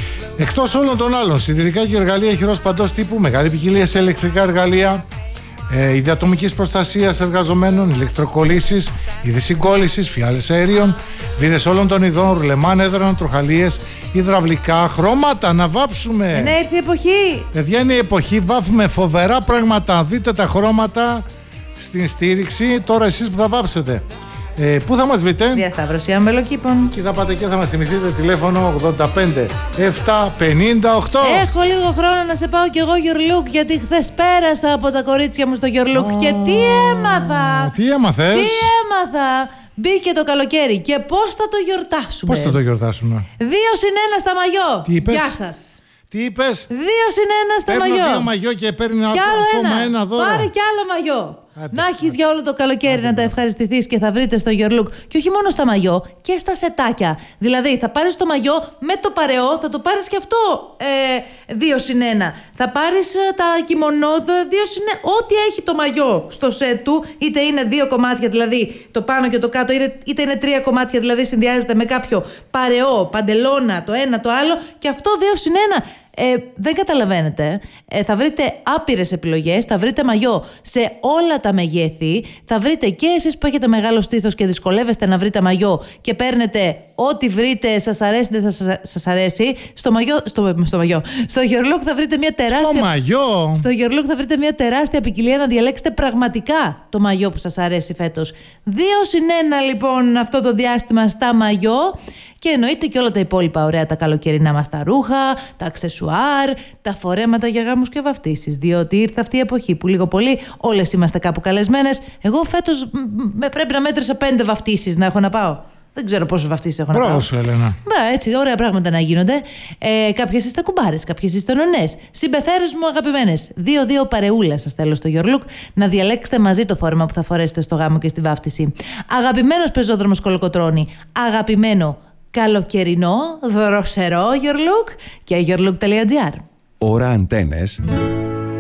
Εκτός όλων των άλλων, σιδηρικά και εργαλεία χειρός παντός τύπου, μεγάλη ποικιλία σε ηλεκτρικά εργαλεία, ε, ιδιατομικής προστασίας εργαζομένων, ηλεκτροκολλήσεις, είδη συγκόλλησης, φιάλες αερίων, βίδες όλων των ειδών, ρουλεμάν, έδρανο, τροχαλίες, υδραυλικά, χρώματα, να βάψουμε. Ναι, ήρθε η εποχή. Παιδιά, είναι η εποχή, βάφουμε φοβερά πράγματα. Δείτε τα χρώματα στην στήριξη. Τώρα εσείς που θα βάψετε, ε, πού θα μας βρείτε? Διασταύρωση Αμπελοκήπων. Και θα πάτε και θα μας θυμηθείτε τηλέφωνο ογδόντα πέντε επτακόσια πενήντα οκτώ. Έχω λίγο χρόνο να σε πάω κι εγώ Your Look, γιατί χθες πέρασα από τα κορίτσια μου στο Your Look. Oh, και τι έμαθα! Τι έμαθες? Τι έμαθα! Μπήκε το καλοκαίρι και πώς θα το γιορτάσουμε? Πώς θα το γιορτάσουμε? Δύο συν ένα στα μαγιό. Τι είπες? Γεια σας. Τι είπες? Δύο συν ένα στα Παίρνω μαγιό. δύο μαγιό και παίρνει κι ακόμα ένα. ένα δώρο. Πάρε κι άλλο μαγιό. Άντε, να έχεις άντε. για όλο το καλοκαίρι άντε, να τα ευχαριστηθείς και θα βρείτε στο Your Look. Και όχι μόνο στα μαγιό, και στα σετάκια. Δηλαδή θα πάρεις το μαγιό με το παρεό, θα το πάρεις και αυτό ε, δύο συν ένα. Θα πάρεις ε, τα κιμονόδα δύο συν ένα. Ό,τι έχει το μαγιό στο σετ του, είτε είναι δύο κομμάτια, δηλαδή το πάνω και το κάτω, είτε είναι τρία κομμάτια, δηλαδή συνδυάζεται με κάποιο παρεό, παντελώνα, το ένα το άλλο, και αυτό δύο συν ένα. Ε, δεν καταλαβαίνετε. Ε, θα βρείτε άπειρες επιλογές, θα βρείτε μαγιό σε όλα τα μεγέθη, θα βρείτε και εσείς που έχετε μεγάλο στήθος και δυσκολεύεστε να βρείτε μαγιό και παίρνετε ό,τι βρείτε, σας αρέσει, δεν θα σας, σας αρέσει. Στο μαγιό, στο, στο μαγιό, στο Your Look θα βρείτε μια τεράστια. Στο μαγιό! Στο Your Look θα βρείτε μια τεράστια ποικιλία να διαλέξετε πραγματικά το μαγιό που σας αρέσει φέτος. Δύο συν ένα λοιπόν αυτό το διάστημα στα μαγιό. Και εννοείται και όλα τα υπόλοιπα ωραία, τα καλοκαιρινά μας τα ρούχα, τα αξεσουάρ, τα φορέματα για γάμους και βαφτίσεις. Διότι ήρθε αυτή η εποχή που λίγο πολύ όλες είμαστε κάπου καλεσμένες. Εγώ φέτος με πρέπει να μέτρησα πέντε βαφτίσεις να έχω να πάω. Δεν ξέρω πόσες βαφτίσεις έχω να πάω. Μπράβο σου, Έλενα. Μπράβο, έτσι, ωραία πράγματα να γίνονται. Ε, κάποιες είστε κουμπάρες, κάποιες είστε νονές. Συμπεθέρες μου αγαπημένες. Δύο-δύο παρεούλα σας θέλω στο Your Look να διαλέξετε μαζί το φόρεμα που θα φορέσετε στο γάμο και στη βάφτιση. Αγαπημένος πεζόδρομος Κολοκοτρώνη. Αγαπημένο καλοκαιρινό, δροσερό Your Look και yourlook τελεία gr. Ώρα Αντένες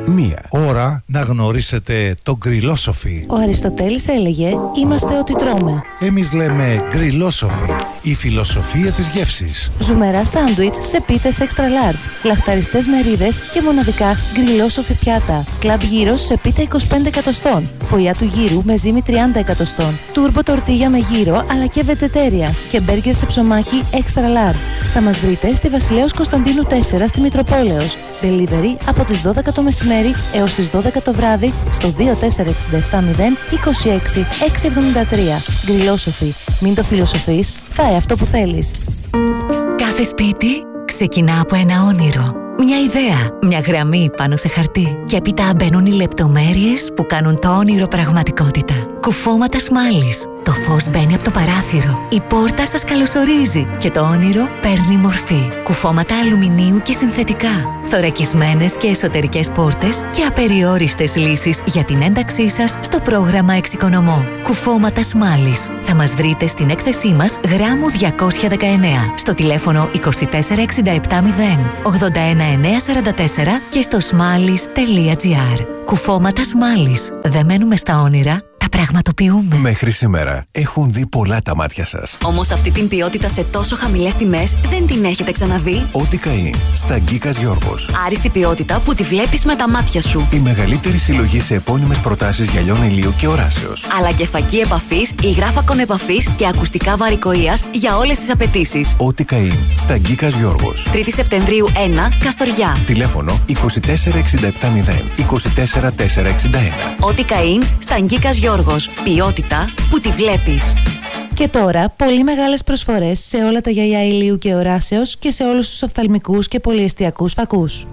Μία. Ώρα να γνωρίσετε τον Γκριλόσοφι. Ο Αριστοτέλης έλεγε «Είμαστε ό,τι τρώμε». Εμείς λέμε Γκριλόσοφι, η φιλοσοφία της γεύσης. Ζουμερά σάντουιτς σε πίτες extra large, λαχταριστές μερίδες και μοναδικά γκριλόσοφι πιάτα. Κλαμπ γύρος σε πίτα είκοσι πέντε εκατοστών. Φωλιά του γύρου με ζύμη τριάντα εκατοστών. Τούρμπο τορτίγια με γύρο αλλά και βετζετέρια. Και μπέργκερ σε ψωμάκι extra large. Θα μας βρείτε στη Βασιλέως Κωνσταντίνου τέσσερα στη Μητροπόλεως. Delivery από τις δώδεκα το μεσημέρι έως τις δώδεκα το βράδυ στο δύο τέσσερα έξι επτά μηδέν είκοσι έξι εξακόσια εβδομήντα τρία. Γκριλόσοφι. Μην το φιλοσοφείς, φάε αυτό που θέλεις. Κάθε σπίτι ξεκινά από ένα όνειρο. Μια ιδέα, μια γραμμή πάνω σε χαρτί. Και έπειτα μπαίνουν οι λεπτομέρειες που κάνουν το όνειρο πραγματικότητα. Κουφώματα Σμάλης. Το φως μπαίνει από το παράθυρο. Η πόρτα σας καλωσορίζει και το όνειρο παίρνει μορφή. Κουφώματα αλουμινίου και συνθετικά. Θωρακισμένες και εσωτερικές πόρτες και απεριόριστες λύσεις για την ένταξή σας στο πρόγραμμα Εξοικονομώ. Κουφώματα Σμάλης. Θα μας βρείτε στην έκθεσή μας γράμμου διακόσια δεκαεννέα στο τηλέφωνο είκοσι τέσσερα εξήντα επτά μηδέν ογδόντα ένα εννιακόσια σαράντα τέσσερα και στο σμάλης τελεία τζι άρ. Κουφώματα Σμάλης. Δεν μένουμε στα όνειρα, τα πραγματοποιούμε. Μέχρι σήμερα έχουν δει πολλά τα μάτια σας. Όμως αυτή την ποιότητα σε τόσο χαμηλές τιμές δεν την έχετε ξαναδεί. Ό,τι καεί στα Γκίκας Γιώργος. Άριστη ποιότητα που τη βλέπεις με τα μάτια σου. Η μεγαλύτερη συλλογή σε επώνυμες προτάσεις γυαλιών ηλίου και οράσεως. Αλλά και φακή επαφής, υγράφακον επαφής και ακουστικά βαρικοείας για όλες τις απαιτήσεις. Ό,τι καεί στα Γκίκας Γιώργος. τρίτη Σεπτεμβρίου ένα, Καστοριά. Τηλέφωνο είκοσι τέσσερα εξήντα επτά μηδέν είκοσι τέσσερα τετρακόσια εξήντα ένα. Ό,τι καεί στα Γκίκας Γιώργος. Ποιότητα που τη βλέπεις. Και τώρα, πολύ μεγάλες προσφορές σε όλα τα γυαλιά ηλίου και οράσεως και σε όλους τους οφθαλμικούς και πολυεστιακούς φακούς.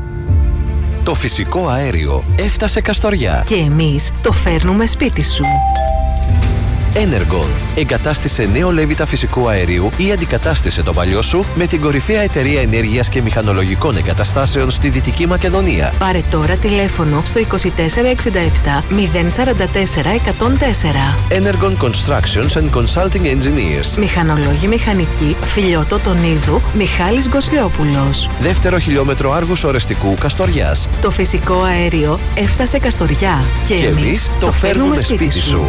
Το φυσικό αέριο έφτασε Καστοριά. Και εμείς το φέρνουμε σπίτι σου. Energon. Εγκατάστησε νέο λέβητα φυσικού αερίου ή αντικατάστησε το παλιό σου με την κορυφαία εταιρεία ενέργειας και μηχανολογικών εγκαταστάσεων στη Δυτική Μακεδονία. Πάρε τώρα τηλέφωνο στο είκοσι τέσσερα εξήντα επτά μηδέν σαράντα τέσσερα εκατόν τέσσερα. Energon Constructions and Consulting Engineers. Μηχανολόγοι μηχανικοί, Φιλιώτο Τονίδου, Μιχάλης Γκοσλιόπουλος. Δεύτερο χιλιόμετρο άργους ορεστικού Καστοριάς. Το φυσικό αέριο έφτασε Καστοριά. Και, και εμείς το, το φέρνουμε σπίτι, σπίτι σου. σου.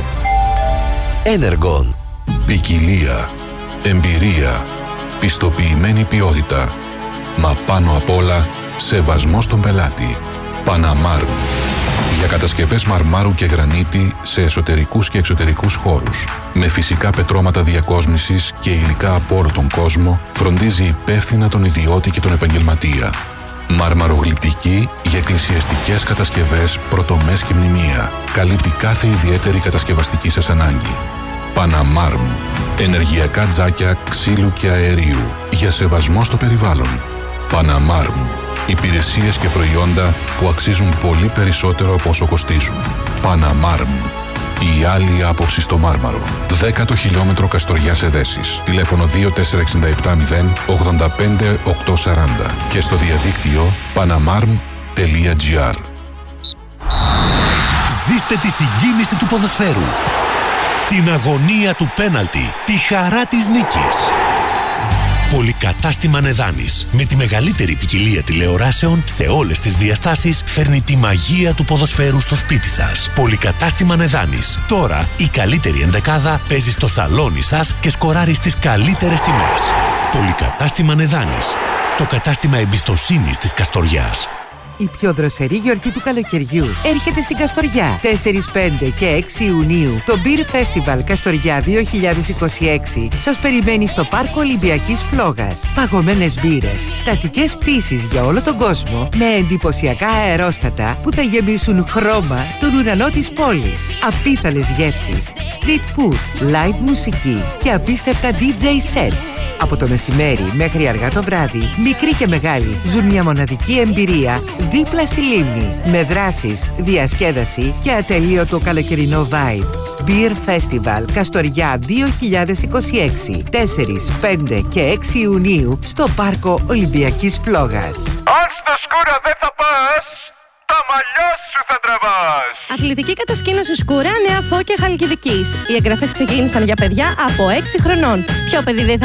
Energon. Ποικιλία, εμπειρία, πιστοποιημένη ποιότητα. Μα πάνω απ' όλα, σεβασμός στον πελάτη. Παναμάρμ. Για κατασκευές μαρμάρου και γρανίτη σε εσωτερικούς και εξωτερικούς χώρους. Με φυσικά πετρώματα διακόσμησης και υλικά από όλο τον κόσμο, φροντίζει υπεύθυνα τον ιδιώτη και τον επαγγελματία. Μαρμαρογλυπτική για εκκλησιαστικές κατασκευές, πρωτομές και μνημεία. Καλύπτει κάθε ιδιαίτερη κατασκευαστική σας ανάγκη. Παναμάρμ. Ενεργειακά τζάκια ξύλου και αερίου. Για σεβασμό στο περιβάλλον. Παναμάρμ. Υπηρεσίες και προϊόντα που αξίζουν πολύ περισσότερο από όσο κοστίζουν. Παναμάρμ. Η άλλη άποψη στο Μάρμαρο. Δέκατο χιλιόμετρο Καστοριάς Εδέσης. Τηλέφωνο δύο τέσσερα εξήντα επτά μηδέν ογδόντα πέντε οκτακόσια σαράντα και στο διαδίκτυο παναμάρμ τελεία τζι άρ. Ζήστε τη συγκίνηση του ποδοσφαίρου. Την αγωνία του πέναλτι. Τη χαρά της νίκης. Πολυκατάστημα Νεδάνης. Με τη μεγαλύτερη ποικιλία τηλεοράσεων σε όλες τις διαστάσεις φέρνει τη μαγεία του ποδοσφαίρου στο σπίτι σας. Πολυκατάστημα Νεδάνης. Τώρα η καλύτερη ενδεκάδα παίζει στο σαλόνι σας και σκοράρει στις καλύτερες τιμές. Πολυκατάστημα Νεδάνης. Το κατάστημα εμπιστοσύνης της Καστοριάς. Η πιο δροσερή γιορτή του καλοκαιριού έρχεται στην Καστοριά. τέσσερα, πέντε και έξι Ιουνίου το Beer Festival Καστοριά δύο χιλιάδες είκοσι έξι σας περιμένει στο Πάρκο Ολυμπιακής Φλόγας. Παγωμένες μπύρες, στατικές πτήσεις για όλο τον κόσμο με εντυπωσιακά αερόστατα που θα γεμίσουν χρώμα τον ουρανό της πόλης. Απίθανες γεύσεις, street food, live μουσική και απίστευτα ντι τζέι sets. Από το μεσημέρι μέχρι αργά το βράδυ, μικροί και μεγάλοι ζουν μια μοναδική εμπειρία δίπλα στη λίμνη, με δράσεις, διασκέδαση και ατελείωτο καλοκαιρινό vibe. Beer Festival Καστοριά δύο χιλιάδες είκοσι έξι, τέσσερα, πέντε και έξι Ιουνίου στο Πάρκο Ολυμπιακής Φλόγας. Αν στο σκούρα δεν θα πας, τα μαλλιά σου θα τραβάς. Αθλητική κατασκήνωση Σκούρα, Νέα Φώκια Χαλκιδικής. Οι εγγραφές ξεκίνησαν για παιδιά από έξι χρονών. Ποιο παιδί δεν θα